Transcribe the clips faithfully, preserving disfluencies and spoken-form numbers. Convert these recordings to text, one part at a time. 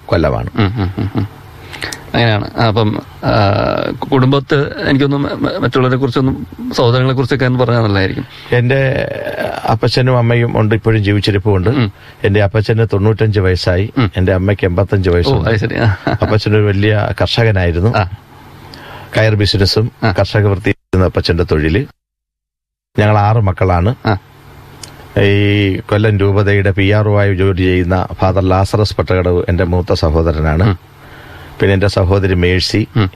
കൊല്ലമാണ്. അങ്ങനെയാണ്. അപ്പം കുടുംബത്ത് എനിക്കൊന്നും മറ്റുള്ളവരെ കുറിച്ചൊന്നും സഹോദരങ്ങളെ കുറിച്ചൊക്കെ എന്ന് പറഞ്ഞാൽ നല്ലതായിരിക്കും. എന്റെ അപ്പച്ചനും അമ്മയും ഉണ്ട്, ഇപ്പോഴും ജീവിച്ചിരിപ്പുണ്ട്. എന്റെ അപ്പച്ചന് തൊണ്ണൂറ്റഞ്ച് വയസ്സായി, എന്റെ അമ്മയ്ക്ക് എൺപത്തഞ്ച് വയസ്സുണ്ട്. അപ്പച്ചനൊരു വലിയ കർഷകനായിരുന്നു. കയർ ബിസിനസ്സും കർഷക വൃത്തിയായിരുന്നു അപ്പച്ചന്റെ തൊഴില്. ഞങ്ങൾ ആറ് മക്കളാണ്. ഈ കൊല്ലം രൂപതയുടെ പി ആർ ഒ ആയി ജോലി ചെയ്യുന്ന ഫാദർ ലാസറസ് പട്ടകടവ് എന്റെ മൂത്ത സഹോദരനാണ്. പിന്നെ എന്റെ സഹോദരി മേഴ്സി,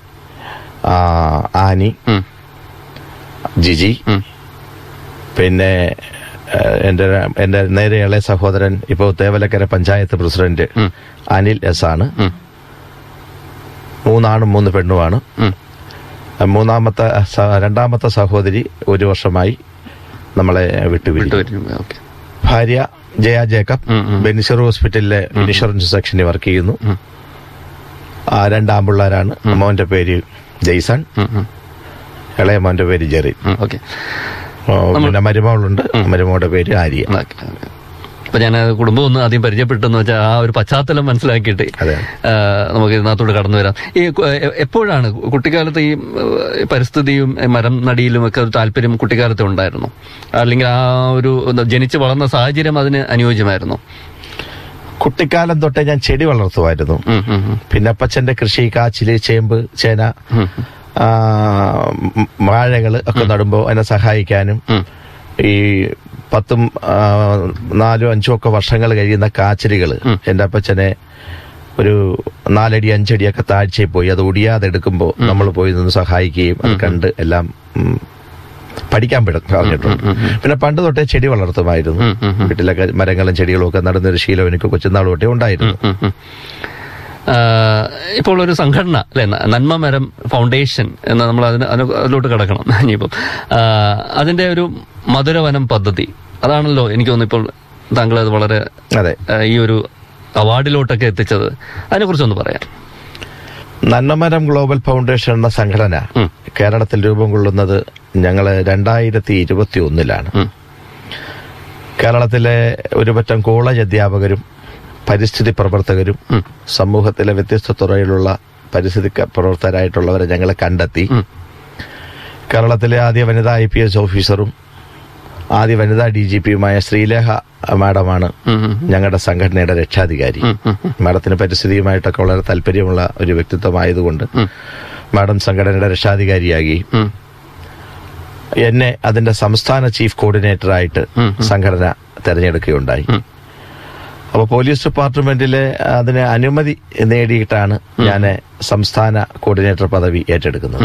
ആനി, ജിജി, പിന്നെ എന്റെ എന്റെ നേരെ ഇളയ സഹോദരൻ ഇപ്പോൾ തേവലക്കര പഞ്ചായത്ത് പ്രസിഡന്റ് അനിൽ എസ് ആണ്. മൂന്നാണും മൂന്ന് പെണ്ണുമാണ്. മൂന്നാമത്തെ രണ്ടാമത്തെ സഹോദരി ഒരു വർഷമായി നമ്മളെ വിട്ടുപിരിഞ്ഞു. ഭാര്യ ജയ ജേക്കബ് ബെനിഷർ ഹോസ്പിറ്റലിലെ ഇൻഷുറൻസ് സെക്ഷനിൽ വർക്ക് ചെയ്യുന്നു. രണ്ടാം പിള്ളേരാണ്. മോന്റെ പേര് ജെയ്സൺ, ഇളയ മോന്റെ പേര് ജെറി. പിന്നെ മരുമകളുണ്ട്, മരുമകളുടെ പേര് ആര്യ. അപ്പൊ ഞാൻ കുടുംബം ഒന്ന് ആദ്യം പരിചയപ്പെട്ടെന്ന് വെച്ചാൽ ആ ഒരു പശ്ചാത്തലം മനസ്സിലാക്കിയിട്ട് നമുക്ക് ഇതിനകത്തോട് കടന്നു വരാം. ഈ എപ്പോഴാണ് കുട്ടിക്കാലത്ത് ഈ പരിസ്ഥിതിയും മരം നടിയിലും ഒക്കെ ഒരു താല്പര്യം കുട്ടിക്കാലത്ത് ഉണ്ടായിരുന്നു? അല്ലെങ്കിൽ ആ ഒരു ജനിച്ച് വളർന്ന സാഹചര്യം അതിന് അനുയോജ്യമായിരുന്നു? കുട്ടിക്കാലം തൊട്ടേ ഞാൻ ചെടി വളർത്തുമായിരുന്നു. പിന്നെ അപ്പച്ചന്റെ കൃഷി, കാച്ചില്, ചേമ്പ്, ചേന, വാഴകള് ഒക്കെ നടുമ്പോ എന്നെ സഹായിക്കാനും, ഈ പത്തും നാലും അഞ്ചും ഒക്കെ വർഷങ്ങൾ കഴിയുന്ന കാച്ചിലുകള് എന്റെ അപ്പച്ചനെ ഒരു നാലടി അഞ്ചടിയൊക്കെ താഴ്ചയിൽ പോയി അത് ഒടിയാതെ എടുക്കുമ്പോൾ നമ്മൾ പോയി നിന്ന് സഹായിക്കുകയും അത് കണ്ട് എല്ലാം പഠിക്കാൻ പറഞ്ഞിട്ടുണ്ട്. പിന്നെ പണ്ട് തൊട്ടേ ചെടി വളർത്തുമായിരുന്നു. വീട്ടിലൊക്കെ മരങ്ങളും ചെടികളും ഒക്കെ നടുന്നൊരു ശീലം എനിക്ക് കൊച്ചുനാൾ തൊട്ടേ ഉണ്ടായിരുന്നു. ഇപ്പോൾ ഒരു സംഘടന അല്ലെ, നന്മ മരം ഫൗണ്ടേഷൻ എന്ന് നമ്മൾ അതിന് അതിലോട്ട് കിടക്കണം. ഇനിയിപ്പം അതിന്റെ ഒരു മധുരവനം പദ്ധതി അതാണല്ലോ എനിക്ക് തോന്നുന്നു ഇപ്പോൾ താങ്കൾ അത് വളരെ ഈ ഒരു അവാർഡിലോട്ടൊക്കെ എത്തിച്ചത്. അതിനെക്കുറിച്ചൊന്ന് പറയാം. നന്മമരം ഗ്ലോബൽ ഫൗണ്ടേഷൻ എന്ന സംഘടന കേരളത്തിൽ രൂപം കൊള്ളുന്നത് ഞങ്ങള് രണ്ടായിരത്തി ഇരുപത്തി ഒന്നിലാണ്. കേരളത്തിലെ ഒരുപറ്റം കോളേജ് അധ്യാപകരും പരിസ്ഥിതി പ്രവർത്തകരും സമൂഹത്തിലെ വ്യത്യസ്ത തുറയിലുള്ള പരിസ്ഥിതി പ്രവർത്തകരായിട്ടുള്ളവരെ ഞങ്ങളെ കണ്ടെത്തി. കേരളത്തിലെ ആദ്യ വനിതാ ഐ പി എസ് ഓഫീസറും ആദ്യ വനിതാ ഡി ജി പിയുമായ ശ്രീലേഖ മാഡമാണ് ഞങ്ങളുടെ സംഘടനയുടെ രക്ഷാധികാരി. മാഡത്തിന് പരിസ്ഥിതിയുമായിട്ടൊക്കെ വളരെ താല്പര്യമുള്ള ഒരു വ്യക്തിത്വമായതുകൊണ്ട് മാഡം സംഘടനയുടെ രക്ഷാധികാരിയാകി എന്നെ അതിന്റെ സംസ്ഥാന ചീഫ് കോർഡിനേറ്ററായിട്ട് സംഘടന തെരഞ്ഞെടുക്കുകയുണ്ടായി. അപ്പൊ പോലീസ് ഡിപ്പാർട്ട്മെന്റിലെ അതിന് അനുമതി നേടിയിട്ടാണ് ഞാൻ സംസ്ഥാന കോർഡിനേറ്റർ പദവി ഏറ്റെടുക്കുന്നത്.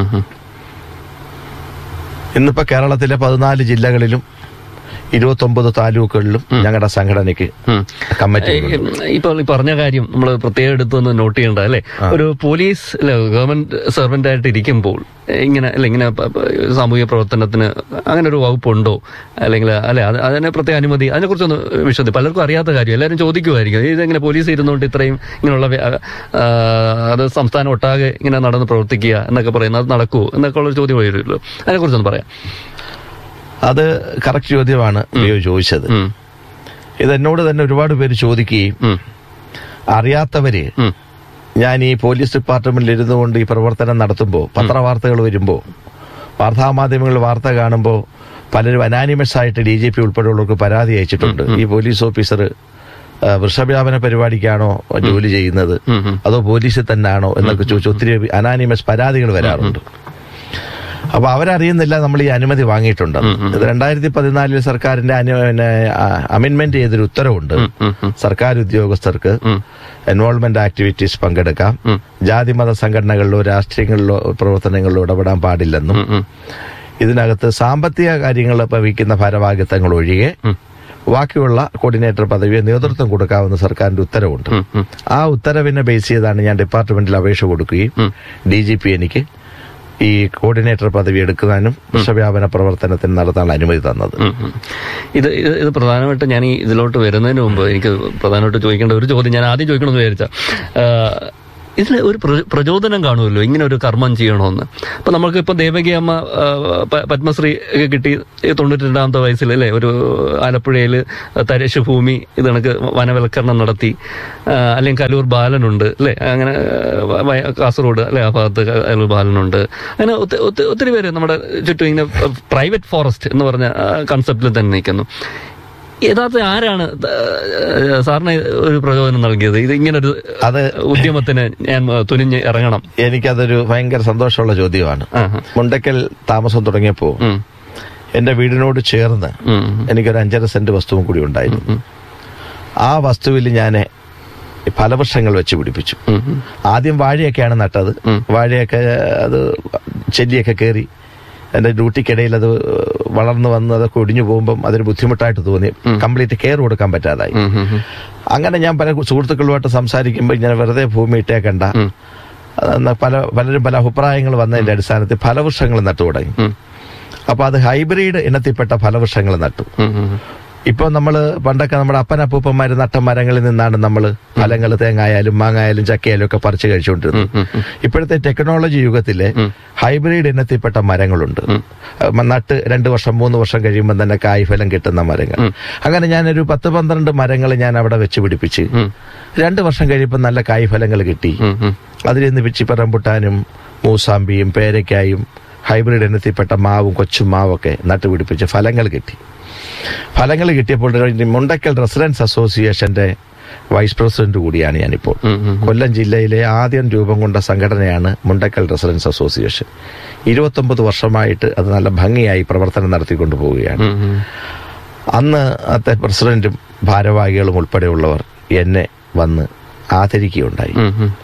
ഇന്നിപ്പോ കേരളത്തിലെ പതിനാല് ജില്ലകളിലും ഇരുപത്തി ഒമ്പത് താലൂക്കുകളിലും ഞങ്ങളുടെ സംഘടനയ്ക്ക് കമ്മിറ്റി. ഇപ്പോൾ ഈ പറഞ്ഞ കാര്യം നമ്മൾ പ്രത്യേകം എടുത്തൊന്ന് നോട്ട് ചെയ്യേണ്ട അല്ലെ, ഒരു പോലീസ് അല്ലെ ഗവൺമെന്റ് സെർവന്റ് ആയിട്ട് ഇരിക്കുമ്പോൾ ഇങ്ങനെ അല്ലെ ഇങ്ങനെ സാമൂഹിക പ്രവർത്തനത്തിന് അങ്ങനെ ഒരു വകുപ്പുണ്ടോ, അല്ലെങ്കിൽ അല്ലെ അതിനെ പ്രത്യേക അനുമതി, അതിനെ കുറിച്ചൊന്ന് വിശദീകരിക്കും. പലർക്കും അറിയാത്ത കാര്യം, എല്ലാവരും ചോദിക്കുമായിരിക്കും ഇതെങ്ങനെ പോലീസ് ഇരുന്നുകൊണ്ട് ഇത്രയും ഇങ്ങനെയുള്ള അത് സംസ്ഥാനം ഒട്ടാകെ ഇങ്ങനെ നടന്ന് പ്രവർത്തിക്കുക എന്നൊക്കെ പറയുന്നത് അത് നടക്കുമോ എന്നൊക്കെ ഉള്ള ചോദ്യം വരുമല്ലോ. അതിനെക്കുറിച്ചൊന്ന് പറയാം. അത് കറക്റ്റ് ചോദ്യമാണ് ലിയോ ചോദിച്ചത്. ഇതെന്നോട് തന്നെ ഒരുപാട് പേര് ചോദിക്കുകയും അറിയാത്തവര് ഞാൻ ഈ പോലീസ് ഡിപ്പാർട്ട്മെന്റിൽ ഇരുന്നു കൊണ്ട് ഈ പ്രവർത്തനം നടത്തുമ്പോൾ പത്രവാർത്തകൾ വരുമ്പോൾ വാർത്താമാധ്യമങ്ങളിൽ വാർത്ത കാണുമ്പോൾ പലരും അനാനിമസ് ആയിട്ട് ഡി ജി പി ഉൾപ്പെടെയുള്ളവർക്ക് പരാതി അയച്ചിട്ടുണ്ട്. ഈ പോലീസ് ഓഫീസർ വൃക്ഷവ്യാപന പരിപാടിക്കാണോ ജോലി ചെയ്യുന്നത് അതോ പോലീസിൽ തന്നെയാണോ എന്നൊക്കെ ചോദിച്ച് ഒത്തിരി അനാനിമസ് പരാതികൾ വരാറുണ്ട്. അപ്പൊ അവരറിയുന്നില്ല നമ്മൾ ഈ അനുമതി വാങ്ങിയിട്ടുണ്ട്. ഇത് രണ്ടായിരത്തി പതിനാലിൽ സർക്കാരിന്റെ അമെന്റ്മെന്റ് ചെയ്തൊരു ഉത്തരവുണ്ട്. സർക്കാർ ഉദ്യോഗസ്ഥർക്ക് എൻവോൾവ്മെന്റ് ആക്ടിവിറ്റീസ് പങ്കെടുക്കാം, ജാതിമത സംഘടനകളിലോ രാഷ്ട്രീയങ്ങളിലോ പ്രവർത്തനങ്ങളിലോ ഇടപെടാൻ പാടില്ലെന്നും ഇതിനകത്ത് സാമ്പത്തിക കാര്യങ്ങൾ വഹിക്കുന്ന ഭാരവാഹിത്വങ്ങൾ ഒഴികെ ബാക്കിയുള്ള കോർഡിനേറ്റർ പദവിയെ നേതൃത്വം കൊടുക്കാവുന്ന സർക്കാരിന്റെ ഉത്തരവുണ്ട്. ആ ഉത്തരവിനെ ബേസ് ചെയ്താണ് ഞാൻ ഡിപ്പാർട്ട്മെന്റിൽ അപേക്ഷ കൊടുക്കുകയും ഡി ജി പി എനിക്ക് ഈ കോർഡിനേറ്റർ പദവി എടുക്കാനും വിഷവ്യാപന പ്രവർത്തനത്തിന് നടത്താനുള്ള അനുമതി തന്നത്. ഇത് ഇത് പ്രധാനമായിട്ട് ഞാൻ ഈ ഇതിലോട്ട് വരുന്നതിന് മുമ്പ് എനിക്ക് പ്രധാനമായിട്ട് ചോദിക്കേണ്ട ഒരു ചോദ്യം ഞാൻ ആദ്യം ചോദിക്കണമെന്ന് വിചാരിച്ച, ഇതിൽ ഒരു പ്രചോദനം കാണുമല്ലോ ഇങ്ങനെ ഒരു കർമ്മം ചെയ്യണമെന്ന്. അപ്പൊ നമ്മൾക്ക് ഇപ്പൊ ദേവകി അമ്മ പത്മശ്രീ ഒക്കെ കിട്ടി തൊണ്ണൂറ്റി രണ്ടാമത്തെ വയസ്സിൽ അല്ലെ, ഒരു ആലപ്പുഴയിൽ തരിശ് ഭൂമി ഇത് കണക്ക് വനവൽക്കരണം നടത്തി. അല്ലെങ്കിൽ കലൂർ ബാലനുണ്ട് അല്ലെ, അങ്ങനെ കാസർഗോഡ് അല്ലെ ആ ഭാഗത്ത് കലൂർ ബാലനുണ്ട്. അങ്ങനെ ഒത്തിരി പേര് നമ്മുടെ ചുറ്റും ഇങ്ങനെ പ്രൈവറ്റ് ഫോറസ്റ്റ് എന്ന് പറഞ്ഞ കൺസെപ്റ്റിൽ തന്നെ നിൽക്കുന്നു. യഥാർത്ഥ ആരാണ് സാറിന് ഒരു പ്രചോദനം നൽകിയത് ഇത് ഇങ്ങനൊരു അത് ഉദ്യമത്തിന് ഞാൻ തുനിഞ്ഞ് ഇറങ്ങണം? എനിക്കതൊരു ഭയങ്കര സന്തോഷമുള്ള ചോദ്യമാണ്. മുണ്ടക്കൽ താമസം തുടങ്ങിയപ്പോ എന്റെ വീടിനോട് ചേർന്ന് എനിക്കൊരു അഞ്ചര സെന്റ് വസ്തുവും കൂടി ഉണ്ടായിരുന്നു. ആ വസ്തുവിൽ ഞാൻ ഫലവൃക്ഷങ്ങൾ വെച്ച് പിടിപ്പിച്ചു. ആദ്യം വാഴയൊക്കെയാണ് നട്ടത്. വാഴയൊക്കെ അത് ചെല്ലിയൊക്കെ കയറി എന്റെ ഡ്യൂട്ടിക്കിടയിൽ അത് വളർന്നു വന്ന് അതൊക്കെ ഒടിഞ്ഞു പോകുമ്പം അതൊരു ബുദ്ധിമുട്ടായിട്ട് തോന്നി. കംപ്ലീറ്റ് കെയർ കൊടുക്കാൻ പറ്റാതായി. അങ്ങനെ ഞാൻ പല സുഹൃത്തുക്കളുമായിട്ട് സംസാരിക്കുമ്പോൾ ഇങ്ങനെ വെറുതെ ഭൂമി ഇട്ടേക്കണ്ട, പല പലരും പല അഭിപ്രായങ്ങൾ വന്നതിന്റെ അടിസ്ഥാനത്തിൽ ഫലവൃക്ഷങ്ങൾ നട്ടു തുടങ്ങി. അപ്പൊ അത് ഹൈബ്രിഡ് ഇനത്തിൽപ്പെട്ട ഫലവൃക്ഷങ്ങൾ നട്ടു. ഇപ്പൊ നമ്മള് പണ്ടൊക്കെ നമ്മുടെ അപ്പനപ്പൂപ്പന്മാര് നട്ട മരങ്ങളിൽ നിന്നാണ് നമ്മൾ ഫലങ്ങൾ തേങ്ങായാലും മാങ്ങായാലും ചക്കയായാലും ഒക്കെ പറിച്ചു കഴിച്ചുകൊണ്ടിരുന്നത്. ഇപ്പോഴത്തെ ടെക്നോളജി യുഗത്തിലെ ഹൈബ്രിഡ് ഇനത്തിൽപ്പെട്ട മരങ്ങളുണ്ട്. നട്ട് രണ്ടു വർഷം മൂന്ന് വർഷം കഴിയുമ്പോൾ തന്നെ കായ്ഫലം കിട്ടുന്ന മരങ്ങൾ. അങ്ങനെ ഞാനൊരു പത്ത് പന്ത്രണ്ട് മരങ്ങൾ ഞാൻ അവിടെ വെച്ച് പിടിപ്പിച്ച് രണ്ടു വർഷം കഴിയുമ്പോൾ നല്ല കായ്ഫലങ്ങൾ കിട്ടി. അതിൽ നിന്ന് പിച്ചിപ്പ റംബുട്ടാനും മൂസാമ്പിയും പേരയ്ക്കായും ഹൈബ്രിഡ് ഇനത്തിൽപ്പെട്ട മാവും കൊച്ചും മാവൊക്കെ നട്ടുപിടിപ്പിച്ച് ഫലങ്ങൾ കിട്ടി. ഫലങ്ങൾ കിട്ടിയപ്പോൾ മുണ്ടക്കൽ റെസിഡൻസ് അസോസിയേഷന്റെ വൈസ് പ്രസിഡന്റ് കൂടിയാണ് ഞാനിപ്പോൾ. കൊല്ലം ജില്ലയിലെ ആദ്യം രൂപം കൊണ്ട സംഘടനയാണ് മുണ്ടക്കൽ റെസിഡൻസ് അസോസിയേഷൻ. ഇരുപത്തൊമ്പത് വർഷമായിട്ട് അത് നല്ല ഭംഗിയായി പ്രവർത്തനം നടത്തിക്കൊണ്ടു പോവുകയാണ്. അന്ന് അത്തെ പ്രസിഡന്റും ഭാരവാഹികളും ഉൾപ്പെടെയുള്ളവർ എന്നെ വന്ന് ആദരിക്കുകയുണ്ടായി.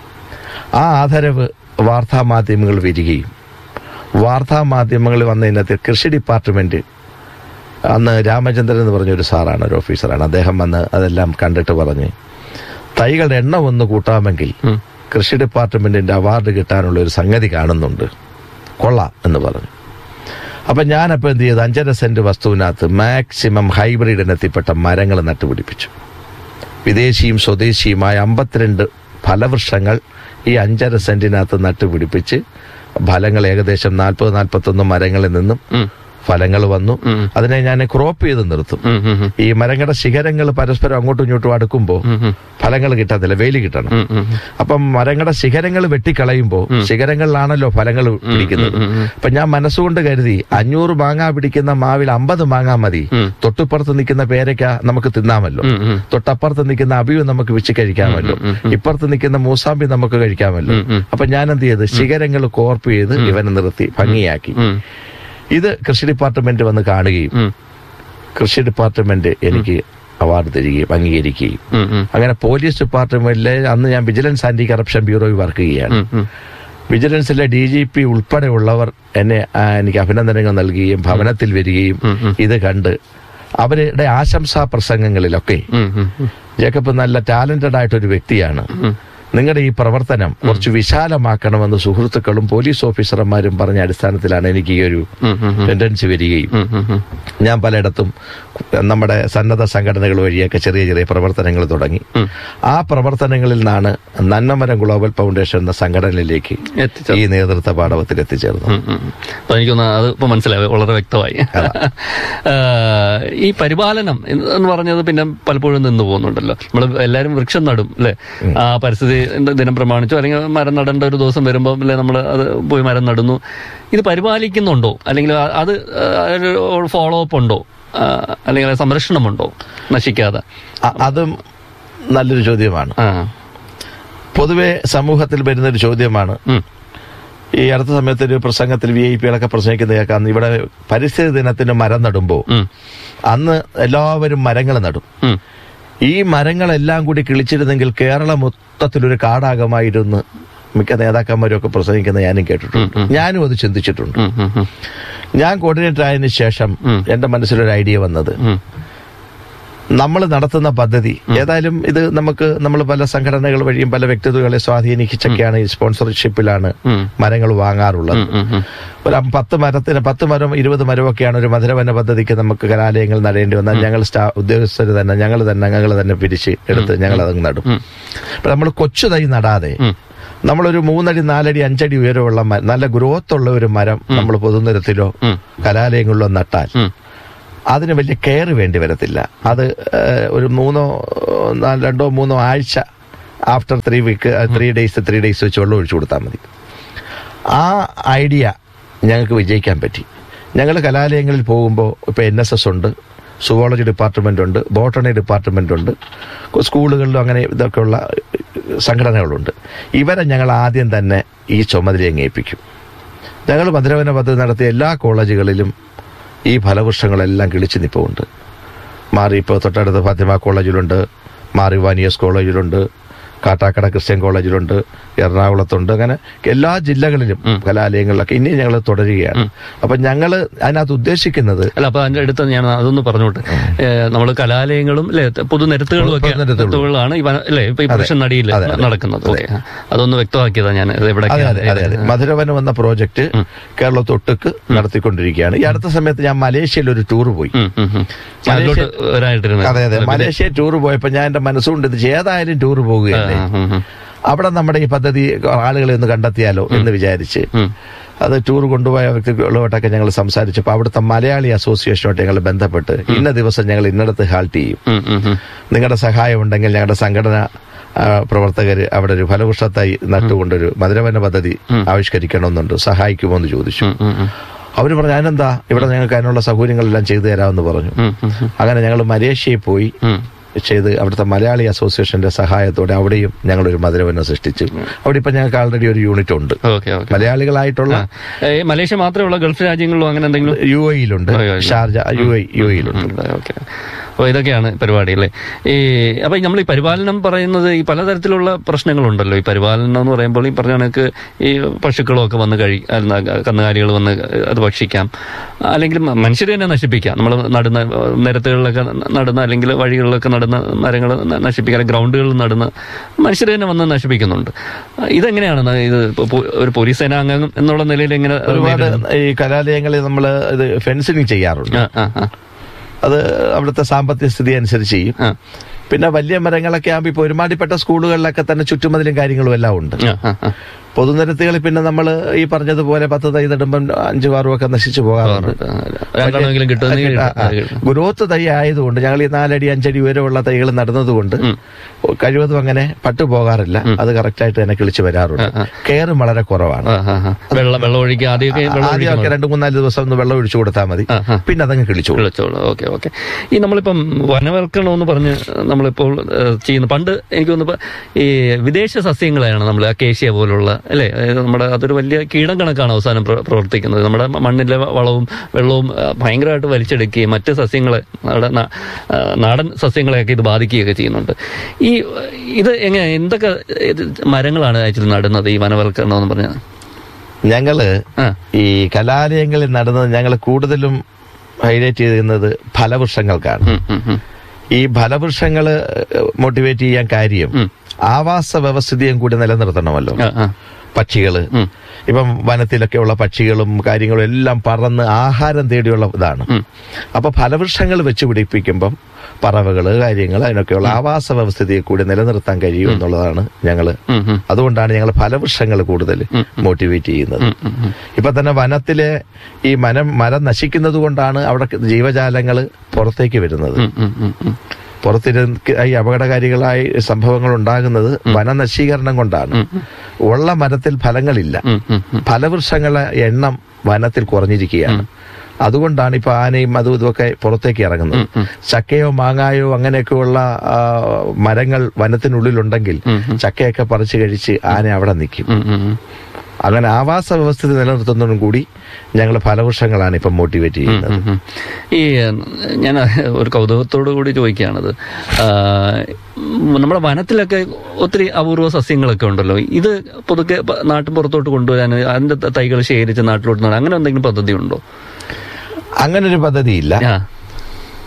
ആ ആദരവ് വാർത്താമാധ്യമങ്ങൾ വരികയും വാർത്താമാധ്യമങ്ങൾ വന്നതിനകത്ത് കൃഷി ഡിപ്പാർട്ട്മെന്റ്, അന്ന് രാമചന്ദ്രൻ എന്ന് പറഞ്ഞൊരു സാറാണ്, ഒരു ഓഫീസറാണ്, അദ്ദേഹം വന്ന് അതെല്ലാം കണ്ടിട്ട് പറഞ്ഞ് തൈകളുടെ എണ്ണം ഒന്ന് കൂട്ടാമെങ്കിൽ കൃഷി ഡിപ്പാർട്ട്മെന്റിന്റെ അവാർഡ് കിട്ടാനുള്ള ഒരു സംഗതി കാണുന്നുണ്ട്, കൊള്ളാം എന്ന് പറഞ്ഞു. അപ്പൊ ഞാനപ്പോ എന്ത് ചെയ്തു, അഞ്ചര സെന്റ് വസ്തുവിനകത്ത് മാക്സിമം ഹൈബ്രിഡ് ഇനത്തിൽപ്പെട്ട മരങ്ങൾ നട്ടുപിടിപ്പിച്ചു. വിദേശിയും സ്വദേശിയുമായ അമ്പത്തിരണ്ട് ഫലവൃക്ഷങ്ങൾ ഈ അഞ്ചര സെന്റിനകത്ത് നട്ടുപിടിപ്പിച്ച് ഫലങ്ങൾ ഏകദേശം നാൽപ്പത് നാൽപ്പത്തൊന്ന് മരങ്ങളിൽ നിന്നും ഫലങ്ങൾ വന്നു. അതിനെ ഞാൻ ക്രോപ്പ് ചെയ്ത് നിർത്തും. ഈ മരങ്ങളുടെ ശിഖരങ്ങൾ പരസ്പരം അങ്ങോട്ടും ഇങ്ങോട്ടും അടുക്കുമ്പോൾ ഫലങ്ങൾ കിട്ടത്തില്ല, വേലി കിട്ടണം. അപ്പം മരങ്ങളുടെ ശിഖരങ്ങൾ വെട്ടിക്കളയുമ്പോൾ ശിഖരങ്ങളിലാണല്ലോ ഫലങ്ങൾ പിടിക്കുന്നത്. അപ്പൊ ഞാൻ മനസ്സുകൊണ്ട് കരുതി അഞ്ഞൂറ് മാങ്ങ പിടിക്കുന്ന മാവിൽ അമ്പത് മാങ്ങ മതി, തൊട്ടിപ്പുറത്ത് നിൽക്കുന്ന പേരയ്ക്ക നമുക്ക് തിന്നാമല്ലോ, തൊട്ടപ്പുറത്ത് നിൽക്കുന്ന അബിയു നമുക്ക് വെച്ച് കഴിക്കാമല്ലോ, ഇപ്പുറത്ത് നിൽക്കുന്ന മൂസാമ്പി നമുക്ക് കഴിക്കാമല്ലോ. അപ്പൊ ഞാൻ എന്ത് ചെയ്ത് ശിഖരങ്ങൾ കോർപ്പ് ചെയ്ത് ഇവനെ നിർത്തി ഭംഗിയാക്കി. ഇത് കൃഷി ഡിപ്പാർട്ട്മെന്റ് വന്ന് കാണുകയും കൃഷി ഡിപ്പാർട്ട്മെന്റ് എനിക്ക് അവാർഡ് തരികയും അംഗീകരിക്കുകയും, അങ്ങനെ പോലീസ് ഡിപ്പാർട്ട്മെന്റിലെ അന്ന് ഞാൻ വിജിലൻസ് ആന്റി കറപ്ഷൻ ബ്യൂറോയിൽ വർക്ക് ചെയ്യുകയാണ്. വിജിലൻസിലെ ഡി ജി പി ഉൾപ്പെടെയുള്ളവർ എന്നെ എനിക്ക് അഭിനന്ദനങ്ങൾ നൽകുകയും ഭവനത്തിൽ വരികയും ഇത് കണ്ട് അവരുടെ ആശംസാ പ്രസംഗങ്ങളിലൊക്കെ ജേക്കബ് നല്ല ടാലന്റഡ് ആയിട്ടൊരു വ്യക്തിയാണ്, നിങ്ങളുടെ ഈ പ്രവർത്തനം കുറച്ച് വിശാലമാക്കണമെന്ന് സുഹൃത്തുക്കളും പോലീസ് ഓഫീസർമാരും പറഞ്ഞ അടിസ്ഥാനത്തിലാണ് എനിക്ക് ഈ ഒരു ടെൻഡൻസി വരികയും ഞാൻ പലയിടത്തും നമ്മുടെ സന്നദ്ധ സംഘടനകൾ വഴിയൊക്കെ ചെറിയ ചെറിയ പ്രവർത്തനങ്ങൾ തുടങ്ങി. ആ പ്രവർത്തനങ്ങളിൽ നിന്നാണ് നന്മമരം ഗ്ലോബൽ ഫൗണ്ടേഷൻ എന്ന സംഘടനയിലേക്ക് ഈ നേതൃത്വ പാടവത്തിൽ എത്തിച്ചേർന്നു. എനിക്കൊന്ന് അത് ഇപ്പൊ മനസ്സിലായി, വളരെ വ്യക്തമായി. ഈ പരിപാലനം എന്ന് പറഞ്ഞത് പിന്നെ പലപ്പോഴും നിന്ന് പോകുന്നുണ്ടല്ലോ. നമ്മൾ എല്ലാവരും വൃക്ഷം നടും അല്ലെ, ആ പരിസ്ഥിതി ദിനം പ്രമാണിച്ചോ അല്ലെങ്കിൽ മരം നടേണ്ട ഒരു ദിവസം വരുമ്പോൾ അല്ലെ നമ്മൾ അത് പോയി മരം നടുന്നു. ഇത് പരിപാലിക്കുന്നുണ്ടോ, അല്ലെങ്കിൽ അത് ഫോളോ അപ്പ് ഉണ്ടോ, അല്ലെങ്കിൽ സംരക്ഷണമുണ്ടോ നശിക്കാതെ? അതും നല്ലൊരു ചോദ്യമാണ്. പൊതുവെ സമൂഹത്തിൽ വരുന്നൊരു ചോദ്യമാണ്. ഈ അടുത്ത സമയത്ത് ഒരു പ്രസംഗത്തിൽ വി ഐ പികളൊക്കെ പ്രസംഗിക്കുന്ന കേൾക്കാം, ഇവിടെ പരിസ്ഥിതി ദിനത്തിന് മരം നടുമ്പോ അന്ന് എല്ലാവരും മരങ്ങൾ നടും. ഈ മരങ്ങളെല്ലാം കൂടി കിളിച്ചിരുന്നെങ്കിൽ കേരളം മൊത്തത്തിലൊരു കാടാകമായിരുന്നു മിക്ക നേതാക്കന്മാരും ഒക്കെ പ്രസംഗിക്കുന്ന ഞാനും കേട്ടിട്ടുണ്ട്. ഞാനും അത് ചിന്തിച്ചിട്ടുണ്ട്. ഞാൻ കോർഡിനേറ്റർ ആയതിനു ശേഷം എന്റെ മനസ്സിലൊരു ഐഡിയ വന്നത്, നമ്മൾ നടത്തുന്ന പദ്ധതി ഏതായാലും ഇത് നമുക്ക് നമ്മൾ പല സംഘടനകൾ വഴിയും പല വ്യക്തിത്വങ്ങളെ സ്വാധീനിച്ചൊക്കെയാണ് ഈ സ്പോൺസർഷിപ്പിലാണ് മരങ്ങൾ വാങ്ങാറുള്ളത്. ഒരു പത്ത് മരത്തിന് പത്ത് മരം ഇരുപത് മരമൊക്കെയാണ് ഒരു മധുരവന പദ്ധതിക്ക് നമുക്ക് കലാലയങ്ങൾ നടേണ്ടി വന്നാൽ ഞങ്ങൾ സ്റ്റാഫ് ഉദ്യോഗസ്ഥർ തന്നെ ഞങ്ങൾ തന്നെ ഞങ്ങൾ തന്നെ പിരിച്ച് എടുത്ത് ഞങ്ങൾ അതങ്ങ് നടും. അപ്പൊ നമ്മൾ കൊച്ചു തൈ നടാതെ നമ്മളൊരു മൂന്നടി നാലടി അഞ്ചടി ഉയരമുള്ള നല്ല ഗ്രോത്ത് ഉള്ള ഒരു മരം നമ്മൾ പൊതുനിരത്തിലോ കലാലയങ്ങളിലോ നട്ടാൽ അതിന് വലിയ കെയർ വേണ്ടി വരത്തില്ല. അത് ഒരു മൂന്നോ രണ്ടോ മൂന്നോ ആഴ്ച after three week three days three days വെച്ച് വെള്ളം ഒഴിച്ചു കൊടുത്താൽ മതി. ആ ഐഡിയ ഞങ്ങൾക്ക് വിജയിക്കാൻ പറ്റി. ഞങ്ങൾ കലാലയങ്ങളിൽ പോകുമ്പോൾ ഇപ്പോൾ എൻ എസ് എസ് ഉണ്ട്, സുവോളജി ഡിപ്പാർട്ട്മെന്റ് ഉണ്ട്, ബോട്ടണി ഡിപ്പാർട്ട്മെന്റ് ഉണ്ട്, സ്കൂളുകളിലും അങ്ങനെ ഇതൊക്കെയുള്ള സംഘടനകളുണ്ട്. ഇവരെ ഞങ്ങൾ ആദ്യം തന്നെ ഈ ചുമതല അങ്ങേൽപ്പിക്കും. ഞങ്ങൾ മധുരവന പദ്ധതി നടത്തിയ എല്ലാ കോളേജുകളിലും ഈ ഫലവൃക്ഷങ്ങളെല്ലാം കിളിച്ച് നിൽപ്പുണ്ട്. മാറി ഇപ്പോൾ തൊട്ടടുത്ത ഫാത്തിമ കോളേജിലുണ്ട്, മാറി വാനിയസ് കോളേജിലുണ്ട്, കാട്ടാക്കട ക്രിസ്ത്യൻ കോളേജിലുണ്ട്, എറണാകുളത്തുണ്ട്. അങ്ങനെ എല്ലാ ജില്ലകളിലും കലാലയങ്ങളിലൊക്കെ ഇനി ഞങ്ങൾ തുടരുകയാണ്. അപ്പൊ ഞങ്ങൾ അതിനകത്ത് ഉദ്ദേശിക്കുന്നത് അല്ല അപ്പൊ അതിന്റെ അടുത്ത് ഞാൻ അതൊന്ന് പറഞ്ഞോട്ടെ. നമ്മൾ കലാലയങ്ങളും അല്ലെ പൊതുനിരത്തുകളും ഒക്കെ നിരത്തുകളാണ് അല്ലെ ഇപ്പൊ ഈ പുരുഷൻ നടിയിൽ നടക്കുന്നത്. അതൊന്ന് വ്യക്തമാക്കിയതാ ഞാൻ. മധുരവനം എന്ന പ്രോജക്ട് കേരളത്തൊട്ടുക്ക് നടത്തിക്കൊണ്ടിരിക്കുകയാണ്. ഈ അടുത്ത സമയത്ത് ഞാൻ മലേഷ്യയിൽ ഒരു ടൂർ പോയി. അതെ അതെ മലേഷ്യ ടൂർ പോയപ്പോ ഞാൻ എന്റെ മനസ്സുകൊണ്ട് ഇത് ഏതായാലും ടൂർ പോകുകയാണ്, അവിടെ നമ്മുടെ ഈ പദ്ധതി ആളുകളെ ഒന്ന് കണ്ടെത്തിയാലോ എന്ന് വിചാരിച്ച് അത് ടൂർ കൊണ്ടുപോയ വ്യക്തികളോട്ടൊക്കെ ഞങ്ങൾ സംസാരിച്ചപ്പോൾ അവിടുത്തെ മലയാളി അസോസിയേഷനോട്ട് ഞങ്ങൾ ബന്ധപ്പെട്ട് ഇന്ന ദിവസം ഞങ്ങൾ ഇന്നടത്ത് ഹാൾട്ട് ചെയ്യും, നിങ്ങളുടെ സഹായം ഉണ്ടെങ്കിൽ ഞങ്ങളുടെ സംഘടന പ്രവർത്തകർ അവിടെ ഒരു ഫലവൃക്ഷത്തായി നട്ടുകൊണ്ടൊരു മധുരവന പദ്ധതി ആവിഷ്കരിക്കണമെന്നുണ്ട്, സഹായിക്കുമോ എന്ന് ചോദിച്ചു. അവര് പറഞ്ഞു അതിനെന്താ, ഇവിടെ ഞങ്ങൾക്ക് അതിനുള്ള സൗകര്യങ്ങളെല്ലാം ചെയ്തു തരാമെന്ന് പറഞ്ഞു. അങ്ങനെ ഞങ്ങൾ മലേഷ്യയിൽ പോയി ചെയ്ത് അവിടുത്തെ മലയാളി അസോസിയേഷന്റെ സഹായത്തോടെ അവിടെയും ഞങ്ങളൊരു മധുരവനം സൃഷ്ടിച്ചു. അവിടെ ഇപ്പൊ ഞങ്ങൾക്ക് ആൾറെഡി ഒരു യൂണിറ്റ് ഉണ്ട്. മലയാളികളായിട്ടുള്ള മലേഷ്യ മാത്രമേ ഗൾഫ് രാജ്യങ്ങളിലും അങ്ങനെ എന്തെങ്കിലും U എയിലുണ്ട്, Sharjah U A U എയിലുണ്ട്. അപ്പോൾ ഇതൊക്കെയാണ് പരിപാടി അല്ലേ. ഈ അപ്പൊ നമ്മൾ ഈ പരിപാലനം പറയുന്നത് ഈ പലതരത്തിലുള്ള പ്രശ്നങ്ങളുണ്ടല്ലോ. ഈ പരിപാലനം എന്ന് പറയുമ്പോൾ ഈ പറഞ്ഞ കണക്ക് ഈ പശുക്കളൊക്കെ വന്ന് കഴി കന്നുകാലികൾ വന്ന് അത് ഭക്ഷിക്കാം, അല്ലെങ്കിൽ മനുഷ്യരെ തന്നെ നശിപ്പിക്കാം. നമ്മൾ നടുന്ന നിരത്തുകളിലൊക്കെ നടുന്ന അല്ലെങ്കിൽ വഴികളിലൊക്കെ നടുന്ന മരങ്ങൾ നശിപ്പിക്കാൻ, ഗ്രൗണ്ടുകളിൽ നടുന്ന മനുഷ്യരെ തന്നെ വന്ന് നശിപ്പിക്കുന്നുണ്ട്. ഇതെങ്ങനെയാണ് ഇത് ഒരു പോലീസ് സേനാംഗം എന്നുള്ള നിലയിൽ എങ്ങനെ? ഒരുപാട് ഈ കലാലയങ്ങളിൽ നമ്മൾ ഇത് ഫെൻസിങ് ചെയ്യാറുണ്ട്. അത് അവിടുത്തെ സാമ്പത്തിക സ്ഥിതി അനുസരിച്ച് ചെയ്യും. പിന്നെ വലിയ മരങ്ങളൊക്കെ ആകുമ്പോൾ ഇപ്പോൾ ഒരുമാതിരിപ്പെട്ട സ്കൂളുകളിലൊക്കെ തന്നെ ചുറ്റുമതിലും കാര്യങ്ങളും എല്ലാം ഉണ്ട്. പൊതുനിരത്തുകളിൽ പിന്നെ നമ്മൾ ഈ പറഞ്ഞതുപോലെ പത്ത് തൈ നടുമ്പം അഞ്ചു ആറും ഒക്കെ നശിച്ചു പോകാറുണ്ട്. ഗ്രോത്ത് തൈ ആയതുകൊണ്ട് ഞങ്ങൾ ഈ നാലടി അഞ്ചടി ഉയരമുള്ള തൈകൾ നടുന്നതുകൊണ്ട് കഴിവതും അങ്ങനെ പട്ടു പോകാറില്ല. അത് കറക്റ്റായിട്ട് തന്നെ കിളിച്ച് വരാറുണ്ട്. കെയർ വളരെ കുറവാണ്. ആദ്യമൊക്കെ രണ്ടു മൂന്നാല് ദിവസം ഒന്ന് വെള്ളം ഒഴിച്ചു കൊടുത്താൽ മതി, പിന്നെ അതങ്ങ് കിളിച്ചു. ഓക്കെ ഓക്കെ ഈ നമ്മളിപ്പം വനവൽക്കരണം എന്ന് പറഞ്ഞ് നമ്മളിപ്പോൾ ചെയ്യുന്ന പണ്ട് എനിക്ക് തോന്നുന്നു ഈ വിദേശ സസ്യങ്ങളെയാണ് നമ്മൾ അക്കേഷ്യ പോലുള്ള അല്ലേ, നമ്മുടെ അതൊരു വലിയ കീടം കണക്കാണ് അവസാനം പ്രവർത്തിക്കുന്നത്. നമ്മുടെ മണ്ണിലെ വളവും വെള്ളവും ഭയങ്കരമായിട്ട് വലിച്ചെടുക്കുകയും മറ്റ് സസ്യങ്ങളെ നമ്മുടെ നാടൻ സസ്യങ്ങളെയൊക്കെ ഇത് ബാധിക്കുകയൊക്കെ ചെയ്യുന്നുണ്ട്. ഈ ഇത് എങ്ങനെ എന്തൊക്കെ മരങ്ങളാണ് ആക്ച്വലി നടുന്നത് ഈ വനവൽക്കരണം എന്ന് പറഞ്ഞാൽ? ഞങ്ങള് ഈ കലാലയങ്ങളിൽ നടുന്നത് ഞങ്ങൾ കൂടുതലും ഹൈലൈറ്റ് ചെയ്യുന്നത് ഫലവൃക്ഷങ്ങൾക്കാണ്. ഈ ഫലവൃക്ഷങ്ങള് മോട്ടിവേറ്റ് ചെയ്യാൻ കാര്യം ആവാസ വ്യവസ്ഥിതിയും കൂടി നിലനിർത്തണമല്ലോ. പക്ഷികള് ഇപ്പം വനത്തിലൊക്കെ ഉള്ള പക്ഷികളും കാര്യങ്ങളും എല്ലാം പറന്ന് ആഹാരം തേടിയുള്ള ഇതാണ്. അപ്പൊ ഫലവൃക്ഷങ്ങൾ വെച്ച് പിടിപ്പിക്കുമ്പം പറവകള് കാര്യങ്ങൾ അതിനൊക്കെയുള്ള ആവാസ വ്യവസ്ഥിതിയെ കൂടി നിലനിർത്താൻ കഴിയും എന്നുള്ളതാണ് ഞങ്ങള്. അതുകൊണ്ടാണ് ഞങ്ങൾ ഫലവൃക്ഷങ്ങൾ കൂടുതൽ മോട്ടിവേറ്റ് ചെയ്യുന്നത്. ഇപ്പൊ തന്നെ വനത്തിലെ ഈ മരം മരം നശിക്കുന്നത് കൊണ്ടാണ് അവിടെ ജീവജാലങ്ങൾ പുറത്തേക്ക് വരുന്നത്. പുറത്തിരുന്ന് ഈ അപകടകാരികളായ സംഭവങ്ങൾ ഉണ്ടാകുന്നത് വനനശീകരണം കൊണ്ടാണ്. ഉള്ള മരത്തിൽ ഫലങ്ങളില്ല, ഫലവൃക്ഷങ്ങളെ എണ്ണം വനത്തിൽ കുറഞ്ഞിരിക്കുകയാണ്. അതുകൊണ്ടാണ് ഇപ്പൊ ആനയും അതും ഇതുമൊക്കെ പുറത്തേക്ക് ഇറങ്ങുന്നത്. ചക്കയോ മാങ്ങായോ അങ്ങനെയൊക്കെയുള്ള മരങ്ങൾ വനത്തിനുള്ളിലുണ്ടെങ്കിൽ ചക്കയൊക്കെ പറിച്ചു കഴിച്ച് ആന അവിടെ നിൽക്കും. അങ്ങനെ ആവാസ വ്യവസ്ഥിതി നിലനിർത്തുന്നതും കൂടി ഞങ്ങൾ ഫലവൃക്ഷങ്ങളാണ് ഇപ്പം മോട്ടിവേറ്റ് ചെയ്യുന്നത്. ഈ ഞാൻ ഒരു കൗതുകത്തോടു കൂടി ചോദിക്കുകയാണത്, നമ്മുടെ വനത്തിലൊക്കെ ഒത്തിരി അപൂർവ സസ്യങ്ങളൊക്കെ ഉണ്ടല്ലോ, ഇത് പൊതുക്കെ നാട്ടിൻ പുറത്തോട്ട് കൊണ്ടുവരാൻ അതിന്റെ തൈകൾ ശേഖരിച്ച് നാട്ടിലോട്ട് അങ്ങനെ എന്തെങ്കിലും പദ്ധതി ഉണ്ടോ? അങ്ങനൊരു പദ്ധതിയില്ല.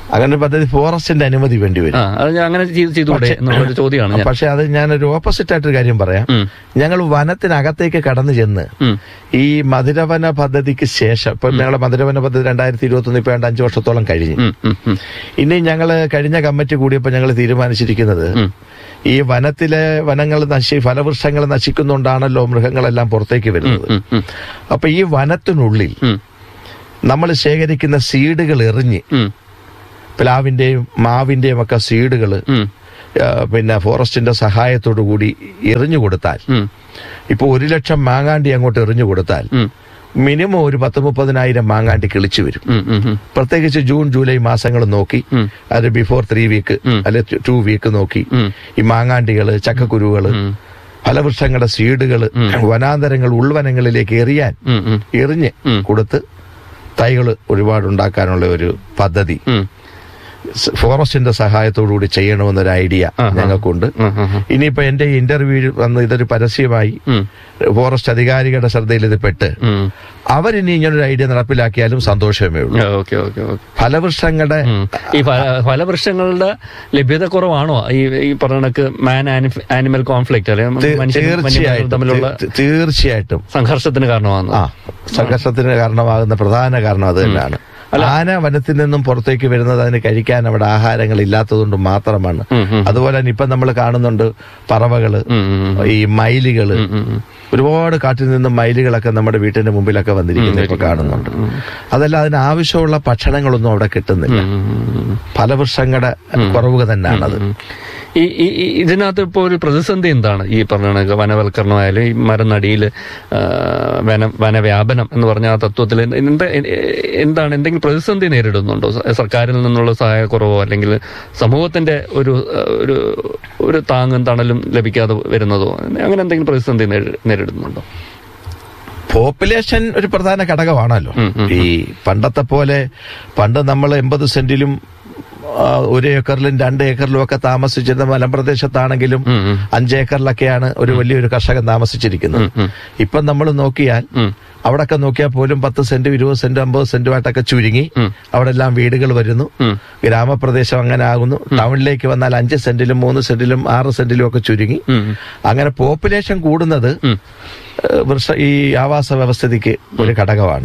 അങ്ങനെ ഒരു പദ്ധതി ഫോറസ്റ്റിന്റെ അനുമതി വേണ്ടി വരും. ആ, അത് ഞാൻ അങ്ങനെ ചെയ്ത് ചെയ്തുകൂടെ എന്നുള്ളൊരു ചോദ്യമാണ് ഞാൻ. പക്ഷെ അത് ഞാനൊരു ഓപ്പോസിറ്റ് ആയിട്ടൊരു കാര്യം പറയാം. ഞങ്ങൾ വനത്തിനകത്തേക്ക് കടന്നു ചെന്ന് ഈ മധുരവന പദ്ധതിക്ക് ശേഷം, ഇപ്പൊ ഞങ്ങളുടെ മധുരവന പദ്ധതി രണ്ടായിരത്തി ഇരുപത്തി ഒന്ന് ഇപ്പൊ രണ്ട് അഞ്ചു വർഷത്തോളം കഴിഞ്ഞു. ഇനി ഞങ്ങള് കഴിഞ്ഞ കമ്മിറ്റി കൂടിയപ്പോൾ ഞങ്ങൾ തീരുമാനിച്ചിരിക്കുന്നത്, ഈ വനത്തിലെ വനങ്ങൾ നശി ഫലവൃക്ഷങ്ങൾ നശിക്കുന്നുണ്ടാണല്ലോ മൃഗങ്ങളെല്ലാം പുറത്തേക്ക് വരുന്നത്. അപ്പൊ ഈ വനത്തിനുള്ളിൽ നമ്മൾ ശേഖരിക്കുന്ന സീഡുകൾ എറിഞ്ഞ്, പ്ലാവിന്റെയും മാവിന്റെയും ഒക്കെ സീഡുകൾ പിന്നെ ഫോറസ്റ്റിന്റെ സഹായത്തോടു കൂടി എറിഞ്ഞു കൊടുത്താൽ, ഇപ്പൊ ഒരു ലക്ഷം മാങ്ങാണ്ടി അങ്ങോട്ട് എറിഞ്ഞു കൊടുത്താൽ മിനിമം ഒരു പത്ത് മുപ്പതിനായിരം മാങ്ങാണ്ടി കിളിച്ചു വരും. പ്രത്യേകിച്ച് ജൂൺ ജൂലൈ മാസങ്ങൾ നോക്കി, അത് ബിഫോർ ത്രീ വീക്ക് അല്ലെ ടു വീക്ക് നോക്കി ഈ മാങ്ങാണ്ടികള്, ചക്കക്കുരുകള്, ഫലവൃക്ഷങ്ങളുടെ സീഡുകള് വനാന്തരങ്ങൾ ഉൾവനങ്ങളിലേക്ക് എറിയാൻ എറിഞ്ഞ് കൊടുത്ത് തൈകൾ ഒരുപാടുണ്ടാക്കാനുള്ള ഒരു പദ്ധതി ഫോറസ്റ്റിന്റെ സഹായത്തോടുകൂടി ചെയ്യണമെന്നൊരു ഐഡിയ ഞങ്ങൾക്കുണ്ട്. ഇനിയിപ്പോ എന്റെ ഇന്റർവ്യൂ വന്ന് ഇതൊരു പരസ്യമായി ഫോറസ്റ്റ് അധികാരികളുടെ ശ്രദ്ധയിൽ ഇത് പെട്ട് അവരിനി ഇങ്ങനൊരു ഐഡിയ നടപ്പിലാക്കിയാലും സന്തോഷമേ ഉള്ളൂ. ഫലവൃക്ഷങ്ങളുടെ ഈ ഫലവൃക്ഷങ്ങളുടെ ലഭ്യത കുറവാണോ ഈ പറഞ്ഞ മാൻ ആനിമൽ കോൺഫ്ലിക്റ്റ് തമ്മിലുള്ള തീർച്ചയായിട്ടും സംഘർഷത്തിന് കാരണമാകുന്നു. ആ സംഘർഷത്തിന് കാരണമാകുന്ന പ്രധാന കാരണം അത് തന്നെയാണ്. ആന വനത്തിൽ നിന്നും പുറത്തേക്ക് വരുന്നത് അതിന് കഴിക്കാൻ അവിടെ ആഹാരങ്ങൾ ഇല്ലാത്തതുകൊണ്ട് മാത്രമാണ്. അതുപോലെ തന്നെ ഇപ്പൊ നമ്മൾ കാണുന്നുണ്ട് പറവകള്, ഈ മയിലുകള്, ഒരുപാട് കാട്ടിൽ നിന്നും മയിലുകളൊക്കെ നമ്മുടെ വീട്ടിന്റെ മുമ്പിലൊക്കെ വന്നിരിക്കുന്നത് ഇപ്പൊ കാണുന്നുണ്ട്. അതല്ല, അതിന് ആവശ്യമുള്ള ഭക്ഷണങ്ങളൊന്നും അവിടെ കിട്ടുന്നില്ല. ഫലവൃക്ഷങ്ങളുടെ കുറവ് തന്നെയാണത്. ഈ ഇതിനകത്ത് ഇപ്പോൾ ഒരു പ്രതിസന്ധി എന്താണ്? ഈ പറഞ്ഞ വനവൽക്കരണമായാലും ഈ മരനടിയിൽ വന വനവ്യാപനം എന്ന് പറഞ്ഞ ആ തത്വത്തിൽ എന്താ എന്താണ് എന്തെങ്കിലും പ്രതിസന്ധി നേരിടുന്നുണ്ടോ? സർക്കാരിൽ നിന്നുള്ള സഹായക്കുറവോ അല്ലെങ്കിൽ സമൂഹത്തിന്റെ ഒരു ഒരു ഒരു താങ്ങും തണലും ലഭിക്കാതെ വരുന്നതോ, അങ്ങനെ എന്തെങ്കിലും പ്രതിസന്ധി നേരിടുന്നുണ്ടോ? പോപ്പുലേഷൻ ഒരു പ്രധാന ഘടകമാണല്ലോ. ഈ പണ്ടത്തെ പോലെ പണ്ട് നമ്മൾ എൺപത് സെന്റിലും ഒരു ഏക്കറിലും രണ്ട് ഏക്കറിലും ഒക്കെ താമസിച്ചിരുന്ന മലമ്പ്രദേശത്താണെങ്കിലും അഞ്ചേക്കറിലൊക്കെയാണ് ഒരു വലിയൊരു കർഷകൻ താമസിച്ചിരിക്കുന്നത്. ഇപ്പം നമ്മൾ നോക്കിയാൽ അവിടൊക്കെ നോക്കിയാൽ പോലും പത്ത് സെന്റും ഇരുപത് സെന്റും അമ്പത് സെന്റുമായിട്ടൊക്കെ ചുരുങ്ങി അവിടെ എല്ലാം വീടുകൾ വരുന്നു. ഗ്രാമപ്രദേശം അങ്ങനെ ആകുന്നു. ടൗണിലേക്ക് വന്നാൽ അഞ്ച് സെന്റിലും മൂന്ന് സെന്റിലും ആറ് സെന്റിലും ഒക്കെ ചുരുങ്ങി. അങ്ങനെ പോപ്പുലേഷൻ കൂടുന്നത് വൃക്ഷ ഈ ആവാസ വ്യവസ്ഥിതിക്ക് ഒരു ഘടകമാണ്.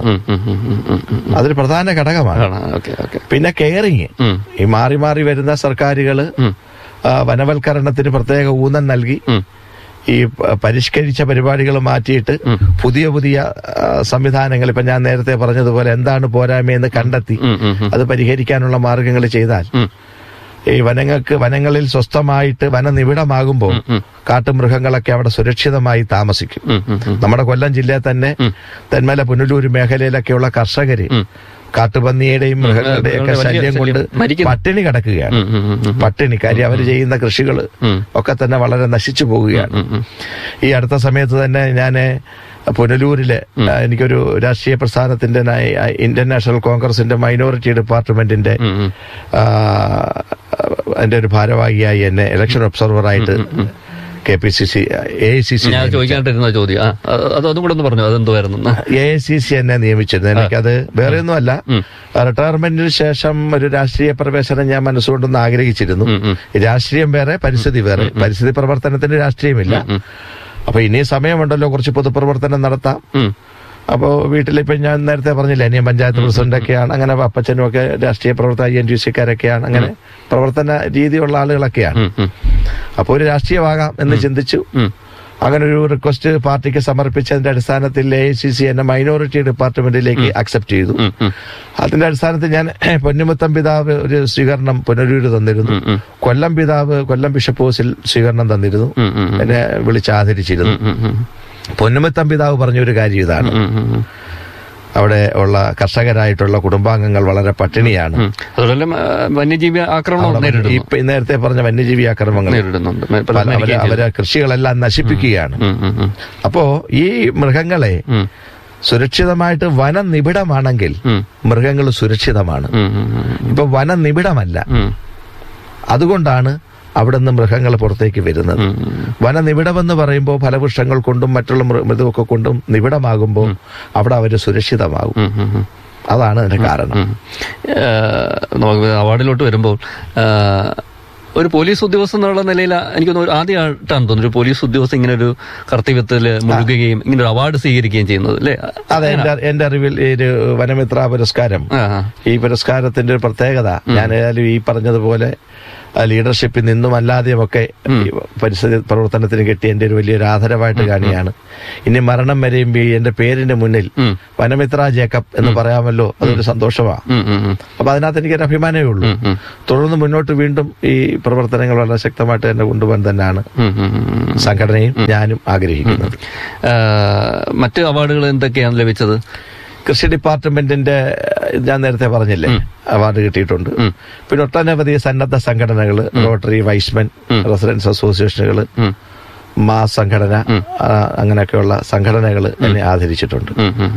അതൊരു പ്രധാന ഘടകമാണ്. പിന്നെ കെയറിങ്, ഈ മാറി മാറി വരുന്ന സർക്കാരുകള് വനവൽക്കരണത്തിന് പ്രത്യേക ഊന്നൽ നൽകി ഈ പരിഷ്കരിച്ച പരിപാടികൾ മാറ്റിയിട്ട് പുതിയ പുതിയ സംവിധാനങ്ങൾ, ഇപ്പൊ ഞാൻ നേരത്തെ പറഞ്ഞതുപോലെ എന്താണ് പോരായ്മയെന്ന് കണ്ടെത്തി അത് പരിഹരിക്കാനുള്ള മാർഗങ്ങൾ ചെയ്താൽ ഈ വനങ്ങൾക്ക് വനങ്ങളിൽ സ്വസ്ഥമായിട്ട് വനനിബിഡമാകുമ്പോൾ കാട്ടുമൃഗങ്ങളൊക്കെ അവിടെ സുരക്ഷിതമായി താമസിക്കും. നമ്മുടെ കൊല്ലം ജില്ലയിൽ തന്നെ തെന്മല പുനലൂർ മേഖലയിലൊക്കെയുള്ള കർഷകര് കാട്ടുപന്നിയുടെയും മൃഗങ്ങളുടെയൊക്കെ ശല്യം കൊണ്ട് പട്ടിണി കിടക്കുകയാണ്. പട്ടിണി കാര്യം അവർ ചെയ്യുന്ന കൃഷികൾ ഒക്കെ തന്നെ വളരെ നശിച്ചു പോവുകയാണ്. ഈ അടുത്ത സമയത്ത് തന്നെ ഞാൻ പുനലൂരിലെ എനിക്കൊരു രാഷ്ട്രീയ പ്രസ്ഥാനത്തിന്റെ ഇന്ത്യൻ നാഷണൽ കോൺഗ്രസിന്റെ മൈനോറിറ്റി ഡിപ്പാർട്ട്മെന്റിന്റെ അതിന്റെ ഒരു ഭാരവാഹിയായി എന്നെ election ഒബ്സർവറായിട്ട് K P C C A I C C ചോദിക്കാണ്ടിരുന്ന ചോദ്യം അതും കൂടെ ഒന്ന് പറഞ്ഞു. അതെന്തുവായിരുന്നു? എ ഐ സി സി എന്നെ നിയമിച്ചിരുന്നു. എനിക്കത് വേറെ ഒന്നുമല്ല, റിട്ടയർമെന്റിന് ശേഷം ഒരു രാഷ്ട്രീയ പ്രവേശനം ഞാൻ മനസ്സുകൊണ്ടൊന്ന് ആഗ്രഹിച്ചിരുന്നു. രാഷ്ട്രീയം വേറെ, പരിസ്ഥിതി വേറെ. പരിസ്ഥിതി പ്രവർത്തനത്തിന് രാഷ്ട്രീയമില്ല. അപ്പൊ ഇനി സമയമുണ്ടല്ലോ, കുറച്ച് പൊതുപ്രവർത്തനം നടത്താം. അപ്പോ വീട്ടിലിപ്പം ഞാൻ നേരത്തെ പറഞ്ഞില്ല, അനിയൻ പഞ്ചായത്ത് പ്രസിഡന്റൊക്കെയാണ്. അങ്ങനെ അപ്പച്ചനും ഒക്കെ രാഷ്ട്രീയ പ്രവർത്തന ഐ എൻ ടി സിക്കാരൊക്കെയാണ്. അങ്ങനെ പ്രവർത്തന രീതിയുള്ള ആളുകളൊക്കെയാണ്. അപ്പൊ ഒരു രാഷ്ട്രീയമാകാം എന്ന് ചിന്തിച്ചു. അങ്ങനെ ഒരു റിക്വസ്റ്റ് പാർട്ടിക്ക് സമർപ്പിച്ചതിന്റെ അടിസ്ഥാനത്തിൽ എ ഐ സി സി എന്നെ മൈനോറിറ്റി ഡിപ്പാർട്ട്മെന്റിലേക്ക് അക്സെപ്റ്റ് ചെയ്തു. അതിന്റെ അടിസ്ഥാനത്തിൽ ഞാൻ പൊന്നുമുത്തം പിതാവ് ഒരു സ്വീകരണം പുനലൂര് തന്നിരുന്നു. കൊല്ലം പിതാവ് കൊല്ലം ബിഷപ്പ് ഹൗസിൽ സ്വീകരണം തന്നിരുന്നു. എന്നെ വിളിച്ചാദരിച്ചിരുന്നു. പൊന്നുമുത്തം പിതാവ് പറഞ്ഞൊരു കാര്യം ഇതാണ്: അവിടെ ഉള്ള കർഷകരായിട്ടുള്ള കുടുംബാംഗങ്ങൾ വളരെ പട്ടിണിയാണ്. വന്യജീവി ആക്രമണം ഇപ്പൊ നേരത്തെ പറഞ്ഞ വന്യജീവി ആക്രമണങ്ങൾ അവരെ കൃഷികളെല്ലാം നശിപ്പിക്കുകയാണ്. അപ്പോ ഈ മൃഗങ്ങളെ സുരക്ഷിതമായിട്ട് വനം നിബിഡമാണെങ്കിൽ മൃഗങ്ങൾ സുരക്ഷിതമാണ്. ഇപ്പൊ വനം നിബിഡമല്ല, അതുകൊണ്ടാണ് അവിടെ നിന്ന് മൃഗങ്ങൾ പുറത്തേക്ക് വരുന്നത്. വനനിബിഡമെന്ന് പറയുമ്പോൾ ഫലവൃക്ഷങ്ങൾ കൊണ്ടും മറ്റുള്ള മൃദുവൊക്കെ കൊണ്ടും നിബിഡമാകുമ്പോൾ അവിടെ അവര് സുരക്ഷിതമാകും. അതാണ് അതിന്റെ കാരണം. നമുക്ക് അവാർഡിലോട്ട് വരുമ്പോൾ ഒരു പോലീസ് ഉദ്യോഗസ്ഥൻ എന്നുള്ള നിലയിൽ എനിക്കൊന്ന് ആദ്യമായിട്ടാണ് തോന്നുന്നു ഒരു പോലീസ് ഉദ്യോഗസ്ഥൻ ഇങ്ങനെ ഒരു കർത്തവ്യത്തിൽ മുഴുകുകയും ഇങ്ങനെ ഒരു അവാർഡ് സ്വീകരിക്കുകയും ചെയ്യുന്നത് അല്ലേ? അതെ, എന്റെ അറിവിൽ ഈ ഒരു വനമിത്ര പുരസ്കാരം, ഈ പുരസ്കാരത്തിന്റെ ഒരു പ്രത്യേകത ഞാൻ ഏതായാലും ഈ പറഞ്ഞതുപോലെ ലീഡർഷിപ്പിൽ നിന്നും അല്ലാതെയുമൊക്കെ പരിസ്ഥിതി പ്രവർത്തനത്തിന് കിട്ടിയ എന്റെ ഒരു വലിയൊരു ആദരവായിട്ട് കാണുകയാണ്. ഇനി മരണം വരെയും എന്റെ പേരിന്റെ മുന്നിൽ വനമിത്ര ജേക്കബ് എന്ന് പറയാമല്ലോ, അതൊരു സന്തോഷമാണ്. അപ്പൊ അതിനകത്ത് എനിക്കൊരു അഭിമാനമേ ഉള്ളൂ. തുടർന്ന് മുന്നോട്ട് വീണ്ടും ഈ പ്രവർത്തനങ്ങൾ വളരെ ശക്തമായിട്ട് തന്നെ കൊണ്ടുപോകാൻ തന്നെയാണ് സംഘടനയും ഞാനും ആഗ്രഹിക്കുന്നത്. മറ്റ് അവാർഡുകൾ എന്തൊക്കെയാണ് ലഭിച്ചത്? കൃഷി ഡിപ്പാർട്ട്മെന്റിന്റെ ഞാൻ നേരത്തെ പറഞ്ഞില്ലേ, അവാർഡ് കിട്ടിയിട്ടുണ്ട്. പിന്നെ ഒട്ടനവധി സന്നദ്ധ സംഘടനകൾ, റോട്ടറി, വൈസ്മെൻ, റെസിഡൻസ് അസോസിയേഷനുകൾ, മാ സംഘടന, അങ്ങനെയൊക്കെയുള്ള സംഘടനകൾ എന്നെ ആദരിച്ചിട്ടുണ്ട്.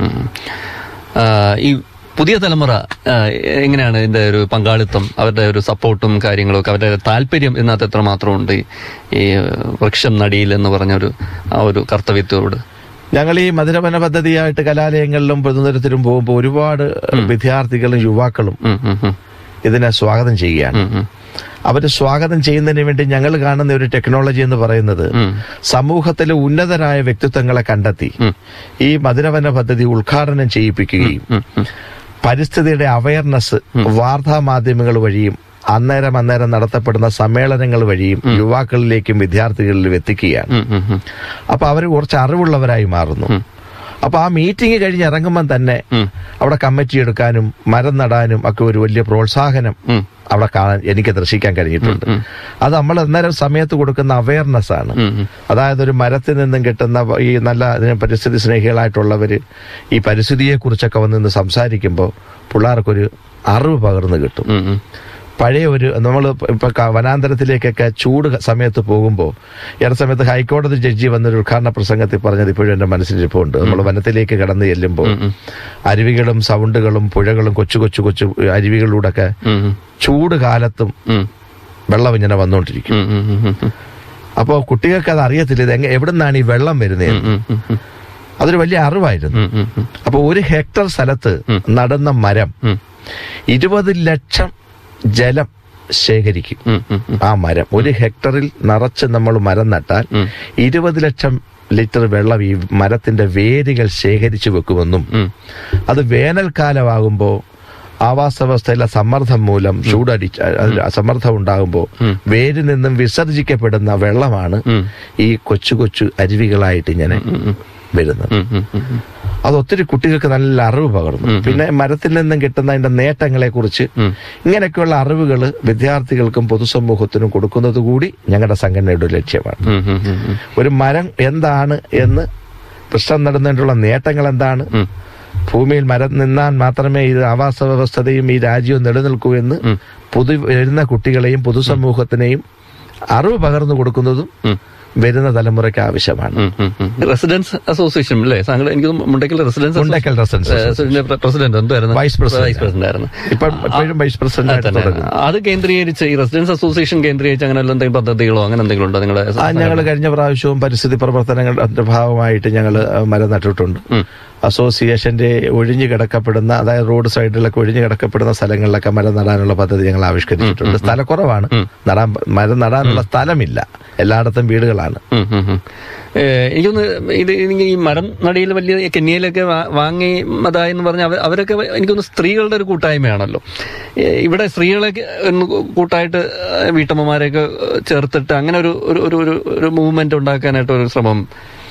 ഈ പുതിയ തലമുറ എങ്ങനെയാണ് ഇതിന്റെ ഒരു പങ്കാളിത്തം, അവരുടെ ഒരു സപ്പോർട്ടും കാര്യങ്ങളും ഒക്കെ, അവരുടെ താല്പര്യം ഇതിനകത്ത് എത്രമാത്രം ഉണ്ട് ഈ വൃക്ഷം നടിയിൽ എന്ന് പറഞ്ഞൊരു ആ ഒരു കർത്തവ്യത്തോട്? ഞങ്ങൾ ഈ മധുരവന പദ്ധതിയായിട്ട് കലാലയങ്ങളിലും പൊതുനിരത്തിലും പോകുമ്പോൾ ഒരുപാട് വിദ്യാർത്ഥികളും യുവാക്കളും ഇതിനെ സ്വാഗതം ചെയ്യുകയാണ്. അവര് സ്വാഗതം ചെയ്യുന്നതിന് വേണ്ടി ഞങ്ങൾ കാണുന്ന ഒരു ടെക്നോളജി എന്ന് പറയുന്നത് സമൂഹത്തിലെ ഉന്നതരായ വ്യക്തിത്വങ്ങളെ കണ്ടെത്തി ഈ മധുരവന പദ്ധതി ഉദ്ഘാടനം ചെയ്യിപ്പിക്കുകയും പരിസ്ഥിതിയുടെ അവയർനെസ് വാർത്താ മാധ്യമങ്ങൾ വഴിയും അന്നേരം അന്നേരം നടത്തപ്പെടുന്ന സമ്മേളനങ്ങൾ വഴിയും യുവാക്കളിലേക്കും വിദ്യാർത്ഥികളിലും എത്തിക്കുകയാണ്. അപ്പൊ അവർ കുറച്ച് അറിവുള്ളവരായി മാറുന്നു. അപ്പൊ ആ മീറ്റിംഗ് കഴിഞ്ഞ് ഇറങ്ങുമ്പം തന്നെ അവിടെ കമ്മിറ്റി എടുക്കാനും മരം നടാനും ഒക്കെ ഒരു വലിയ പ്രോത്സാഹനം അവിടെ കാണാൻ എനിക്ക് ദർശിക്കാൻ കഴിഞ്ഞിട്ടുണ്ട്. അത് നമ്മൾ അന്നേരം സമയത്ത് കൊടുക്കുന്ന അവയർനെസ് ആണ്. അതായത് ഒരു മരത്തിൽ നിന്നും കിട്ടുന്ന ഈ നല്ല പരിസ്ഥിതി സ്നേഹികളായിട്ടുള്ളവര് ഈ പരിസ്ഥിതിയെ കുറിച്ചൊക്കെ വന്ന് സംസാരിക്കുമ്പോൾ പിള്ളേർക്കൊരു അറിവ് പകർന്നു കിട്ടും. പഴയ ഒരു നമ്മൾ ഇപ്പൊ വനാന്തരത്തിലേക്കൊക്കെ ചൂട് സമയത്ത് പോകുമ്പോൾ ഏറെ സമയത്ത് ഹൈക്കോടതി ജഡ്ജി വന്നൊരു ഉദ്ഘാടന പ്രസംഗത്തിൽ പറഞ്ഞത് ഇപ്പോഴും എന്റെ മനസ്സിലിരിപ്പുണ്ട്. നമ്മൾ വനത്തിലേക്ക് കടന്നു ചെല്ലുമ്പോൾ അരുവികളും സൗണ്ടുകളും പുഴകളും കൊച്ചു കൊച്ചു കൊച്ചു അരുവികളിലൂടെയൊക്കെ ചൂട് കാലത്തും വെള്ളം ഇങ്ങനെ വന്നുകൊണ്ടിരിക്കും. അപ്പോ കുട്ടികൾക്ക് അത് അറിയത്തില്ല ഇത് എങ്ങനെ എവിടെ നിന്നാണ് ഈ വെള്ളം വരുന്നത്. അതൊരു വലിയ അറിവായിരുന്നു. അപ്പൊ ഒരു ഹെക്ടർ സ്ഥലത്ത് നടുന്ന മരം ഇരുപത് ലക്ഷം ജലം ശേഖരിക്കും. ആ മരം ഒരു ഹെക്ടറിൽ നിറച്ച് നമ്മൾ മരം നട്ടാൽ ഇരുപത് ലക്ഷം ലിറ്റർ വെള്ളം ഈ മരത്തിന്റെ വേരുകൾ ശേഖരിച്ചു വെക്കുമെന്നും അത് വേനൽക്കാലമാകുമ്പോൾ ആവാസ വ്യവസ്ഥയിലെ സമ്മർദ്ദം മൂലം ചൂടടി സമ്മർദ്ദം ഉണ്ടാകുമ്പോൾ വേരിൽ നിന്നും വിസർജിക്കപ്പെടുന്ന വെള്ളമാണ് ഈ കൊച്ചു കൊച്ചു അരുവികളായിട്ട് ഇങ്ങനെ വരുന്നത്. അത് ഒത്തിരി കുട്ടികൾക്ക് നല്ല അറിവ് പകർന്നു. പിന്നെ മരത്തിൽ നിന്നും കിട്ടുന്ന അതിന്റെ നേട്ടങ്ങളെ കുറിച്ച് ഇങ്ങനെയൊക്കെയുള്ള അറിവുകൾ വിദ്യാർത്ഥികൾക്കും പൊതുസമൂഹത്തിനും കൊടുക്കുന്നത് കൂടി ഞങ്ങളുടെ സംഘടനയുടെ ലക്ഷ്യമാണ്. ഒരു മരം എന്താണ് എന്ന്, വൃക്ഷം നടുന്നതിനുള്ള നേട്ടങ്ങൾ എന്താണ്, ഭൂമിയിൽ മരം നിന്നാൽ മാത്രമേ ഈ ആവാസ വ്യവസ്ഥതയും ഈ രാജ്യവും നിലനിൽക്കൂ എന്ന് പൊതു വരുന്ന കുട്ടികളെയും പൊതുസമൂഹത്തിനെയും അറിവ് പകർന്നു കൊടുക്കുന്നതും വരുന്ന തലമുറയ്ക്ക് ആവശ്യമാണ്. റെസിഡൻസ് അസോസിയേഷൻ അല്ലേ എനിക്ക് Mundakkal residence Mundakkal residence president എന്തായിരുന്നു? വൈസ് പ്രസിഡന്റ് ആയിരുന്നു. ഇപ്പോഴും വൈസ് പ്രസിഡന്റ്. അത് കേന്ദ്രീകരിച്ച് ഈ റെസിഡൻസ് അസോസിയേഷൻ കേന്ദ്രീകരിച്ച് അങ്ങനെ എന്തെങ്കിലും പദ്ധതികളോ അങ്ങനെ എന്തെങ്കിലും ഉണ്ടോ നിങ്ങളുടെ? ഞങ്ങൾ കഴിഞ്ഞ പ്രാവശ്യവും പരിസ്ഥിതി പ്രവർത്തനങ്ങളുടെ ഭാഗമായിട്ട് ഞങ്ങൾ മരം നട്ടിട്ടുണ്ട്. അസോസിയേഷന്റെ ഒഴിഞ്ഞു കിടക്കപ്പെടുന്ന, അതായത് റോഡ് സൈഡിലൊക്കെ ഒഴിഞ്ഞു കിടക്കപ്പെടുന്ന സ്ഥലങ്ങളിലൊക്കെ മരം നടാനുള്ള പദ്ധതി ഞങ്ങൾ ആവിഷ്കരിച്ചിട്ടുണ്ട്. സ്ഥലക്കുറവാണ്, നടാൻ മരം നടാനുള്ള സ്ഥലമില്ല, എല്ലായിടത്തും വീടുകളാണ്. എനിക്കൊന്ന് ഇത് ഈ മരം നടിയിൽ വലിയ കെന്യയിലൊക്കെ വാങ്ങി അതായെന്ന് പറഞ്ഞ അവരൊക്കെ എനിക്കൊന്ന് സ്ത്രീകളുടെ ഒരു കൂട്ടായ്മയാണല്ലോ. ഇവിടെ സ്ത്രീകളെ കൂട്ടായിട്ട് വീട്ടമ്മമാരെയൊക്കെ ചേർത്തിട്ട് അങ്ങനെ ഒരു ഒരു മൂവ്മെന്റ് ഉണ്ടാക്കാനായിട്ട് ഒരു ശ്രമം.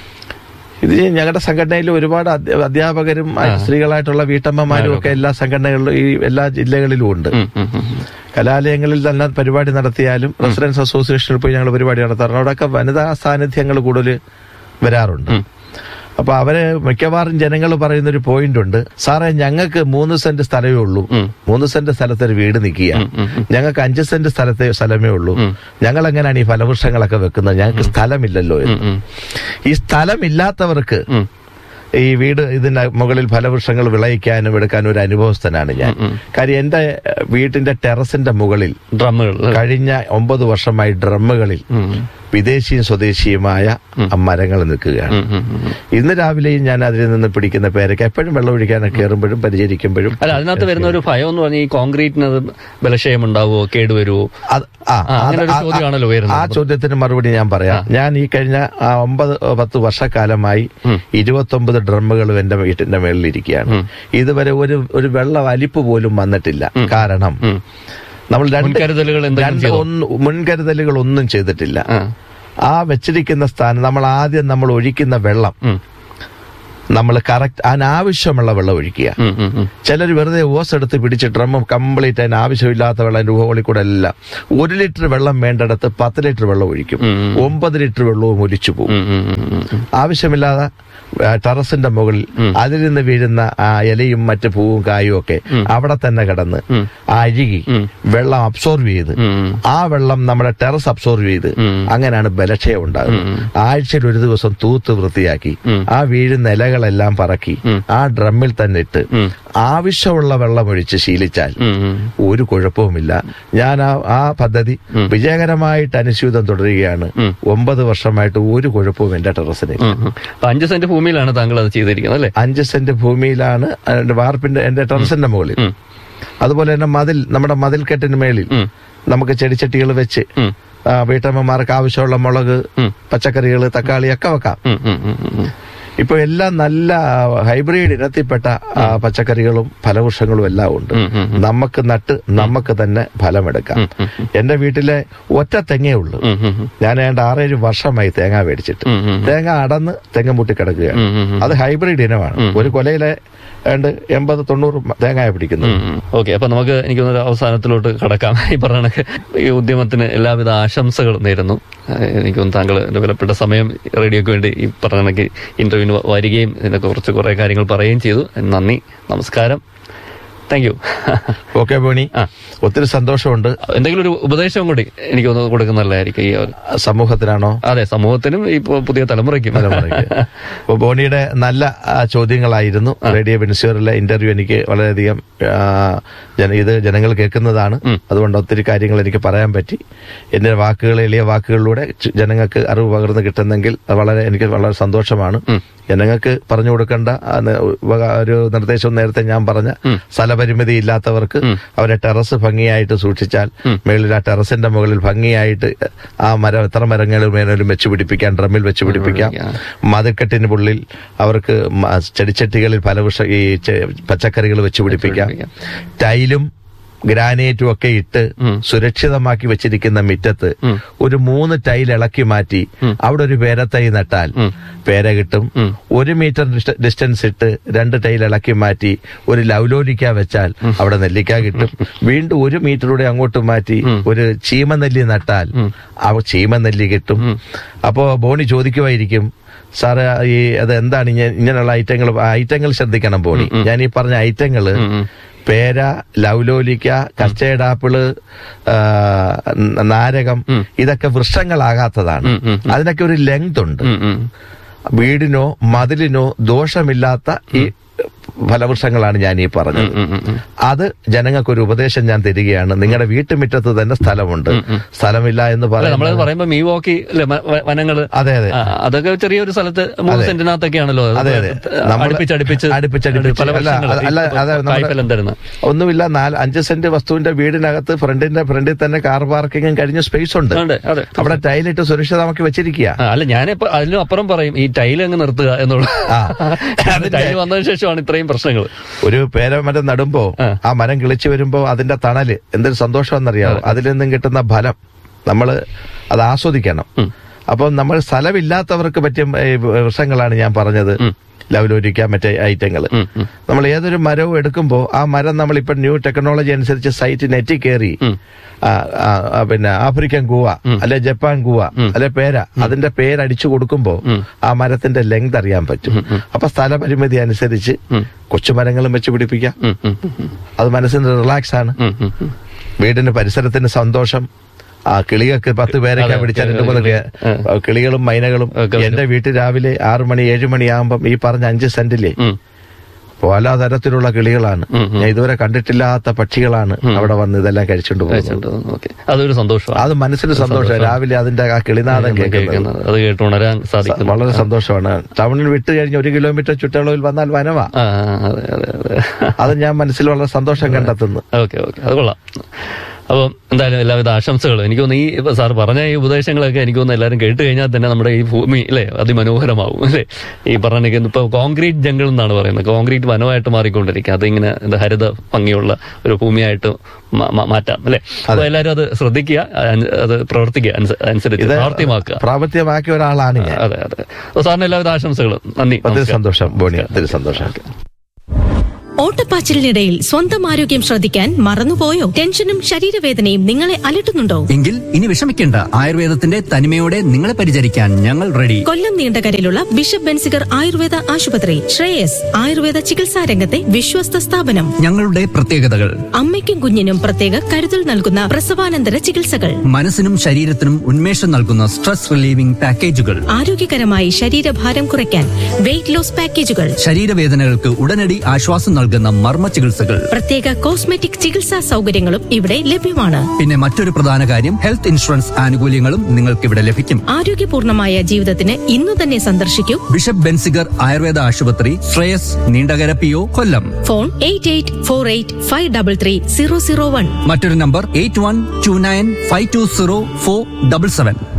ഇത് ഞങ്ങളുടെ സംഘടനയിൽ ഒരുപാട് അധ്യാപകരും സ്ത്രീകളായിട്ടുള്ള വീട്ടമ്മമാരും ഒക്കെ എല്ലാ സംഘടനകളിലും ഈ എല്ലാ ജില്ലകളിലും ഉണ്ട്. കലാലയങ്ങളിൽ തന്നെ പരിപാടി നടത്തിയാലും റെസിഡൻസ് അസോസിയേഷനിൽ പോയി ഞങ്ങൾ പരിപാടി നടത്താറുണ്ട്. അവിടെയൊക്കെ വനിതാ സാന്നിധ്യങ്ങൾ കൂടുതൽ വരാറുണ്ട്. അപ്പൊ അവര് മിക്കവാറും ജനങ്ങൾ പറയുന്നൊരു പോയിന്റ് ഉണ്ട്, സാറേ ഞങ്ങൾക്ക് മൂന്ന് സെന്റ് സ്ഥലമേ ഉള്ളൂ, മൂന്ന് സെന്റ് സ്ഥലത്ത് ഒരു വീട് നിൽക്കുക, ഞങ്ങൾക്ക് അഞ്ച് സെന്റ് സ്ഥലത്തെ സ്ഥലമേ ഉള്ളൂ, ഞങ്ങൾ എങ്ങനെയാണ് ഈ ഫലവൃക്ഷങ്ങളൊക്കെ വെക്കുന്നത്, ഞങ്ങൾക്ക് സ്ഥലമില്ലല്ലോ എന്ന്. ഈ സ്ഥലമില്ലാത്തവർക്ക് ഈ വീട് ഇതിന്റെ മുകളിൽ ഫലവൃക്ഷങ്ങൾ വിളയിക്കാനും എടുക്കാനും ഒരു അനുഭവസ്ഥനാണ് ഞാൻ. കാര്യം എന്റെ വീട്ടിന്റെ ടെറസിന്റെ മുകളിൽ ഡ്രമ്മുകൾ കഴിഞ്ഞ ഒമ്പത് വർഷമായി ഡ്രമ്മുകളിൽ വിദേശിയും സ്വദേശിയുമായ മരങ്ങൾ നിൽക്കുകയാണ്. ഇന്ന് രാവിലെയും ഞാൻ അതിൽ നിന്ന് പിടിക്കുന്ന പേരയ്ക്ക് എപ്പോഴും വെള്ളം ഒഴിക്കാനൊക്കെ കയറുമ്പോഴും പരിചരിക്കുമ്പോഴും. അല്ല, അതിനകത്ത് വരുന്ന ഒരു ഭയം എന്ന് പറഞ്ഞാൽ ഈ കോൺക്രീറ്റിന് ബലക്ഷയം ഉണ്ടാവുമോ, കേടുവരുമോ, ചോദ്യമാണല്ലോ വരുന്നത്. ആ ചോദ്യത്തിന് മറുപടി ഞാൻ പറയാം. ഞാൻ ഈ കഴിഞ്ഞ ഒമ്പത് പത്ത് വർഷക്കാലമായി ഇരുപത്തി ഒമ്പത് ഡ്രമ്മുകളും എന്റെ വീട്ടിന്റെ മേളിലിരിക്കുകയാണ്. ഇതുവരെ ഒരു ഒരു വെള്ള വലിപ്പ് പോലും വന്നിട്ടില്ല. കാരണം നമ്മൾ രണ്ട് മുൻകരുതലുകൾ ഒന്നും ചെയ്തിട്ടില്ല. ആ വെച്ചിരിക്കുന്ന സ്ഥാനം നമ്മൾ ആദ്യം നമ്മൾ ഒഴിക്കുന്ന വെള്ളം നമ്മൾ കറക്റ്റ് അതിനാവശ്യമുള്ള വെള്ളം ഒഴിക്കുക. ചിലർ വെറുതെ ഓസ് എടുത്ത് പിടിച്ച് ഡ്രമ്മ് കംപ്ലീറ്റ് അതിന് ആവശ്യമില്ലാത്ത വെള്ളം അതിന്റെ ഹോളിൽ കൂടെ എല്ലാം ഒരു ലിറ്റർ വെള്ളം വേണ്ടിടത്ത് പത്ത് ലിറ്റർ വെള്ളം ഒഴിക്കും. ഒമ്പത് ലിറ്റർ വെള്ളവും ഒലിച്ചു പോകും. ആവശ്യമില്ലാതെ ടെറസിന്റെ മുകളിൽ അതിൽ നിന്ന് വീഴുന്ന ആ ഇലയും മറ്റു പൂവും കായും ഒക്കെ അവിടെ തന്നെ കിടന്ന് അഴുകി വെള്ളം അബ്സോർവ് ചെയ്ത് ആ വെള്ളം നമ്മുടെ ടെറസ് അബ്സോർവ് ചെയ്ത് അങ്ങനെയാണ് ബലക്ഷയം ഉണ്ടാകുന്നത്. ആഴ്ചയിൽ ഒരു ദിവസം തൂത്ത് വൃത്തിയാക്കി ആ വീഴുന്ന ഇലകളെല്ലാം പറക്കി ആ ഡ്രമ്മിൽ തന്നെ ഇട്ട് ആവശ്യമുള്ള വെള്ളം ഒഴിച്ച് ശീലിച്ചാൽ ഒരു കുഴപ്പവുമില്ല. ഞാൻ ആ ആ പദ്ധതി വിജയകരമായിട്ട് അനുസ്യൂതം തുടരുകയാണ്. ഒമ്പത് വർഷമായിട്ട് ഒരു കുഴപ്പവും എന്റെ ടെറസിന്. അഞ്ച് സെന്റ് ഭൂമിയിലാണ് താങ്കൾ അത് ചെയ്തിരിക്കുന്നത് അല്ലേ? അഞ്ച് സെന്റ് ഭൂമിയിലാണ് വാർപ്പിന്റെ എന്റെ ടെറസിന്റെ മുകളിൽ. അതുപോലെ തന്നെ മതിൽ നമ്മുടെ മതിൽക്കെട്ടിന് മേളിൽ നമുക്ക് ചെടിച്ചട്ടികൾ വെച്ച് വീട്ടമ്മമാർക്ക് ആവശ്യമുള്ള മുളക്, പച്ചക്കറികൾ, തക്കാളി ഒക്കെ വെക്കാം. ഇപ്പൊ എല്ലാം നല്ല ഹൈബ്രിഡ് ഇനത്തിൽപ്പെട്ട പച്ചക്കറികളും ഫലവൃക്ഷങ്ങളും എല്ലാം ഉണ്ട്. നമുക്ക് നട്ട് നമുക്ക് തന്നെ ഫലമെടുക്കാം. എന്റെ വീട്ടിലെ ഒറ്റ തെങ്ങേ ഉള്ളൂ. ഞാൻ ഏതാണ്ട് ആറേഴ് വർഷമായി തേങ്ങ മേടിച്ചിട്ട്. തേങ്ങ അടന്ന് തെങ്ങ് മുട്ടിക്കിടക്കുകയാണ്. അത് ഹൈബ്രിഡ് ഇനമാണ്. ഒരു കൊലയിലെ ഏതാണ്ട് എൺപത് തൊണ്ണൂറ് തേങ്ങ പിടിക്കുന്നു. ഓക്കെ, അപ്പൊ നമുക്ക് എനിക്ക് തോന്നുന്നു അവസാനത്തിലോട്ട് കടക്കാം. ഈ പറഞ്ഞ ഈ ഉദ്യമത്തിന് എല്ലാവിധ ആശംസകൾ നേരുന്നു. എനിക്ക് തോന്നുന്നു താങ്കൾ എന്റെ വിലപ്പെട്ട സമയം റേഡിയോക്ക് വേണ്ടി ഈ പറഞ്ഞ ഇന്റർവ്യൂവിന് വരികയും ഇതിനൊക്കെ കുറച്ച് കുറെ കാര്യങ്ങൾ പറയുകയും ചെയ്തു. നന്ദി, നമസ്കാരം, താങ്ക് യു. ഓക്കെ ബോണി, ഒത്തിരി സന്തോഷമുണ്ട്. എന്തെങ്കിലും ഒരു ഉപദേശം കൂടി എനിക്ക് ഒന്ന് കൊടുക്കുന്നതല്ലായിരിക്കും ഈ സമൂഹത്തിനാണോ? അതെ, സമൂഹത്തിനും ഇപ്പൊ പുതിയ തലമുറയ്ക്കും. തലമുറയ്ക്ക് ബോണിയുടെ നല്ല ചോദ്യങ്ങളായിരുന്നു. റേഡിയോ വെൻസ്യൂറിലെ ഇന്റർവ്യൂ എനിക്ക് വളരെയധികം ഇത് ജനങ്ങൾ കേൾക്കുന്നതാണ്. അതുകൊണ്ട് ഒത്തിരി കാര്യങ്ങൾ എനിക്ക് പറയാൻ പറ്റി. എന്റെ വാക്കുകൾ എളിയ വാക്കുകളിലൂടെ ജനങ്ങൾക്ക് അറിവ് പകർന്നു കിട്ടുന്നെങ്കിൽ വളരെ എനിക്ക് വളരെ സന്തോഷമാണ്. ജനങ്ങൾക്ക് പറഞ്ഞു കൊടുക്കേണ്ട ഒരു നിർദ്ദേശം നേരത്തെ ഞാൻ പറഞ്ഞ സ്ഥലപരിമിതി ഇല്ലാത്തവർക്ക് അവരെ ടെറസ് ഭംഗിയായിട്ട് സൂക്ഷിച്ചാൽ മേളിൽ ആ ടെറസിന്റെ മുകളിൽ ഭംഗിയായിട്ട് ആ മരം എത്ര മരങ്ങളിൽ മേലും വെച്ച് പിടിപ്പിക്കാം, ഡ്രമ്മിൽ വെച്ച് പിടിപ്പിക്കാം. മതിൽക്കെട്ടിന് പുള്ളിൽ അവർക്ക് ചെടിച്ചട്ടികളിൽ ഫലവൃക്ഷ ഈ പച്ചക്കറികൾ വെച്ച് പിടിപ്പിക്കാം. ടൈലും ഗ്രാനൈറ്റും ഒക്കെ ഇട്ട് സുരക്ഷിതമാക്കി വെച്ചിരിക്കുന്ന മുറ്റത്ത് ഒരു മൂന്ന് ടൈൽ ഇളക്കി മാറ്റി അവിടെ ഒരു പേരത്തൈ നട്ടാൽ പേര കിട്ടും. ഒരു മീറ്റർ ഡിസ്റ്റൻസ് ഇട്ട് രണ്ട് ടൈൽ ഇളക്കി മാറ്റി ഒരു ലൗലോലിക്ക വെച്ചാൽ അവിടെ നെല്ലിക്ക കിട്ടും. വീണ്ടും ഒരു മീറ്ററൂടെ അങ്ങോട്ട് മാറ്റി ഒരു ചീമനെല്ലി നട്ടാൽ ആ ചീമനെല്ലി കിട്ടും. അപ്പോ ബോണി ചോദിക്കുമായിരിക്കും, സാറ് ഈ അത് എന്താണ് ഇങ്ങനെയുള്ള ഐറ്റങ്ങൾ ഐറ്റങ്ങൾ ശ്രദ്ധിക്കണം ബോണി. ഞാൻ ഈ പറഞ്ഞ ഐറ്റങ്ങള് പേര, ലൗലോലിക്ക, കസ്റ്റേർഡ് ആപ്പിള്, നാരകം, ഇതൊക്കെ വൃക്ഷങ്ങളാകാത്തതാണ്. അതിനൊക്കെ ഒരു ലെങ്ത് ഉണ്ട്. വീടിനോ മതിലിനോ ദോഷമില്ലാത്ത ഈ ഫലവൃക്ഷങ്ങളാണ് ഞാൻ ഈ പറഞ്ഞത്. അത് ജനങ്ങൾക്കൊരു ഉപദേശം ഞാൻ തരികയാണ്. നിങ്ങളുടെ വീട്ടുമുറ്റത്ത് തന്നെ സ്ഥലമുണ്ട്. സ്ഥലമില്ല എന്ന് പറയുമ്പോൾ മീവോക്കി വനങ്ങള്, അതെ അതെ, അതൊക്കെ ചെറിയൊരു സ്ഥലത്ത് മൂന്ന് സെന്റിനകത്തൊക്കെയാണല്ലോ. അതെ അതെ, അടുപ്പിച്ചടുപ്പിച്ച് ഒന്നുമില്ല. നാല് അഞ്ച് സെന്റ് വസ്തുവിന്റെ വീടിനകത്ത് ഫ്രണ്ടിന്റെ ഫ്രണ്ടിൽ തന്നെ കാർ പാർക്കിങ്ങും കഴിഞ്ഞ സ്പേസ് ഉണ്ട്. അവിടെ ടൈലിട്ട് സുരക്ഷിതമാക്കി വെച്ചിരിക്കുക. അല്ല, ഞാനിപ്പോ അതിനും അപ്പുറം പറയും, ഈ ടൈൽ അങ്ങ് നിർത്തുക എന്നുള്ളത്. ടൈൽ വന്നതിന് ശേഷമാണ് ഇത്രയും പ്രശ്നങ്ങൾ. ഒരു പേരമരം നടുമ്പോ ആ മരം കിളിച്ചു വരുമ്പോ അതിന്റെ തണല് എന്തൊരു സന്തോഷമെന്നറിയാമോ? അതിൽ നിന്നും കിട്ടുന്ന ഫലം നമ്മള് അത് ആസ്വദിക്കണം. അപ്പം നമ്മൾ സ്ഥലമില്ലാത്തവർക്ക് പറ്റിയ വൃക്ഷങ്ങളാണ് ഞാൻ പറഞ്ഞത്. ലൗലോലിക്ക, മറ്റേ ഐറ്റങ്ങൾ. നമ്മൾ ഏതൊരു മരവും എടുക്കുമ്പോൾ ആ മരം നമ്മളിപ്പോ ന്യൂ ടെക്നോളജി അനുസരിച്ച് സൈറ്റ് നെറ്റി കയറി പിന്നെ ആഫ്രിക്കൻ കൂവ അല്ലെ ജപ്പാൻ കൂവ അല്ലെ പേര, അതിന്റെ പേരടിച്ചു കൊടുക്കുമ്പോ ആ മരത്തിന്റെ ലെങ്ത് അറിയാൻ പറ്റും. അപ്പൊ സ്ഥലപരിമിതി അനുസരിച്ച് കൊച്ചുമരങ്ങളും വെച്ച് പിടിപ്പിക്കാം. അത് മനസ്സിന് റിലാക്സ് ആണ്. വീടിന്റെ പരിസരത്തിന് സന്തോഷം. ആ കിളികൾക്ക് പത്ത് പേരൊക്കെ പിടിച്ചാൽ രണ്ട് മൂന്ന് കിളികളും മൈനകളും. എന്റെ വീട്ടിൽ രാവിലെ ആറു മണി ഏഴു മണിയാകുമ്പം ഈ പറഞ്ഞ അഞ്ച് സെന്റിലെ പലതരത്തിലുള്ള കിളികളാണ്, ഞാൻ ഇതുവരെ കണ്ടിട്ടില്ലാത്ത പക്ഷികളാണ് അവിടെ വന്ന് ഇതെല്ലാം കഴിച്ചുകൊണ്ട് പോകുന്നത്. അതൊരു സന്തോഷമാണ്, അത് മനസ്സിന് സന്തോഷം. രാവിലെ അതിന്റെ ആ കിളിനാദം കേൾക്കുന്നത്, അത് കേട്ടുണരാൻ സാധിക്കും, വളരെ സന്തോഷമാണ്. ടൗണിൽ വിട്ട് കഴിഞ്ഞ് ഒരു കിലോമീറ്റർ ചുറ്റളവിൽ വന്നാൽ വനവാ, അത് ഞാൻ മനസ്സിൽ വളരെ സന്തോഷം കണ്ടെത്തുന്നു. ഓക്കെ ഓക്കെ, അത് കൊള്ളാം. അപ്പം എന്തായാലും എല്ലാവിധ ആശംസകളും. എനിക്ക് തോന്നുന്നു ഈ സാർ പറഞ്ഞ ഈ ഉപദേശങ്ങളൊക്കെ എനിക്ക് തോന്നുന്നു എല്ലാവരും കേട്ട് കഴിഞ്ഞാൽ തന്നെ നമ്മുടെ ഈ ഭൂമി അല്ലെ അതിമനോഹരമാവും അല്ലെ. ഈ പറഞ്ഞ ഇപ്പൊ കോൺക്രീറ്റ് ജംഗിൾ എന്നാണ് പറയുന്നത്, കോൺക്രീറ്റ് വനമായിട്ട് മാറിക്കൊണ്ടിരിക്കുക, അതിങ്ങനെ എന്താ ഹരിത ഭംഗിയുള്ള ഒരു ഭൂമിയായിട്ട് മാറ്റാം അല്ലെ. അപ്പൊ എല്ലാവരും അത് ശ്രദ്ധിക്കുക, അത് പ്രവർത്തിക്കുക, അനുസരിച്ച് പ്രാവർത്തികമാക്കുക. പ്രാവർത്തികമാക്കിയ ഒരാളാണ്. അതെ അതെ. സാറിന് എല്ലാവിധ ആശംസകളും. നന്ദി. സന്തോഷം ബോണി, ഒത്തിരി സന്തോഷം. ഓട്ടപ്പാച്ചിലിനിടയിൽ സ്വന്തം ആരോഗ്യം ശ്രദ്ധിക്കാൻ മറന്നുപോയോ? ടെൻഷനും ശരീരവേദനയും നിങ്ങളെ അലട്ടുന്നുണ്ടോ? എങ്കിൽ ഇനി വിഷമിക്കേണ്ട. ആയുർവേദത്തിന്റെ തനിമയോടെ നിങ്ങളെ പരിചരിക്കാൻ ഞങ്ങൾ റെഡി. കൊല്ലം നീണ്ടകരയിലുള്ള ബിഷപ്പ് ബെൻസിഗർ ആയുർവേദ ആശുപത്രി, ശ്രേയസ് ആയുർവേദ ചികിത്സാ രംഗത്തെ വിശ്വസ്ത സ്ഥാപനം. ഞങ്ങളുടെ പ്രത്യേകതകൾ: അമ്മയ്ക്കും കുഞ്ഞിനും പ്രത്യേക കരുതൽ നൽകുന്ന പ്രസവാനന്തര ചികിത്സകൾ, മനസ്സിനും ശരീരത്തിനും ഉന്മേഷം നൽകുന്ന സ്ട്രെസ് റിലീവിംഗ് പാക്കേജുകൾ, ആരോഗ്യകരമായി ശരീരഭാരം കുറയ്ക്കാൻ വെയിറ്റ് ലോസ് പാക്കേജുകൾ, ശരീരവേദനകൾക്ക് ഉടനടി ആശ്വാസം നൽകുന്ന മർമ്മ ചികിത്സകൾ, പ്രത്യേക കോസ്മെറ്റിക് ചികിത്സാ സൗകര്യങ്ങളും ഇവിടെ ലഭ്യമാണ്. പിന്നെ മറ്റൊരു പ്രധാന കാര്യം, ഹെൽത്ത് ഇൻഷുറൻസ് ആനുകൂല്യങ്ങളും നിങ്ങൾക്ക് ഇവിടെ ലഭിക്കും. ആരോഗ്യപൂർണമായ ജീവിതത്തിന് ഇന്നു തന്നെ സന്ദർശിക്കൂ ബിഷപ്പ് ബെൻസിഗർ ആയുർവേദ ആശുപത്രി, ശ്രേയസ്, നീണ്ടകര പി ഒ, കൊല്ലം. Phone eight eight four eight five double three zero zero one. മറ്റൊരു number eight one two nine five to zero four double seven.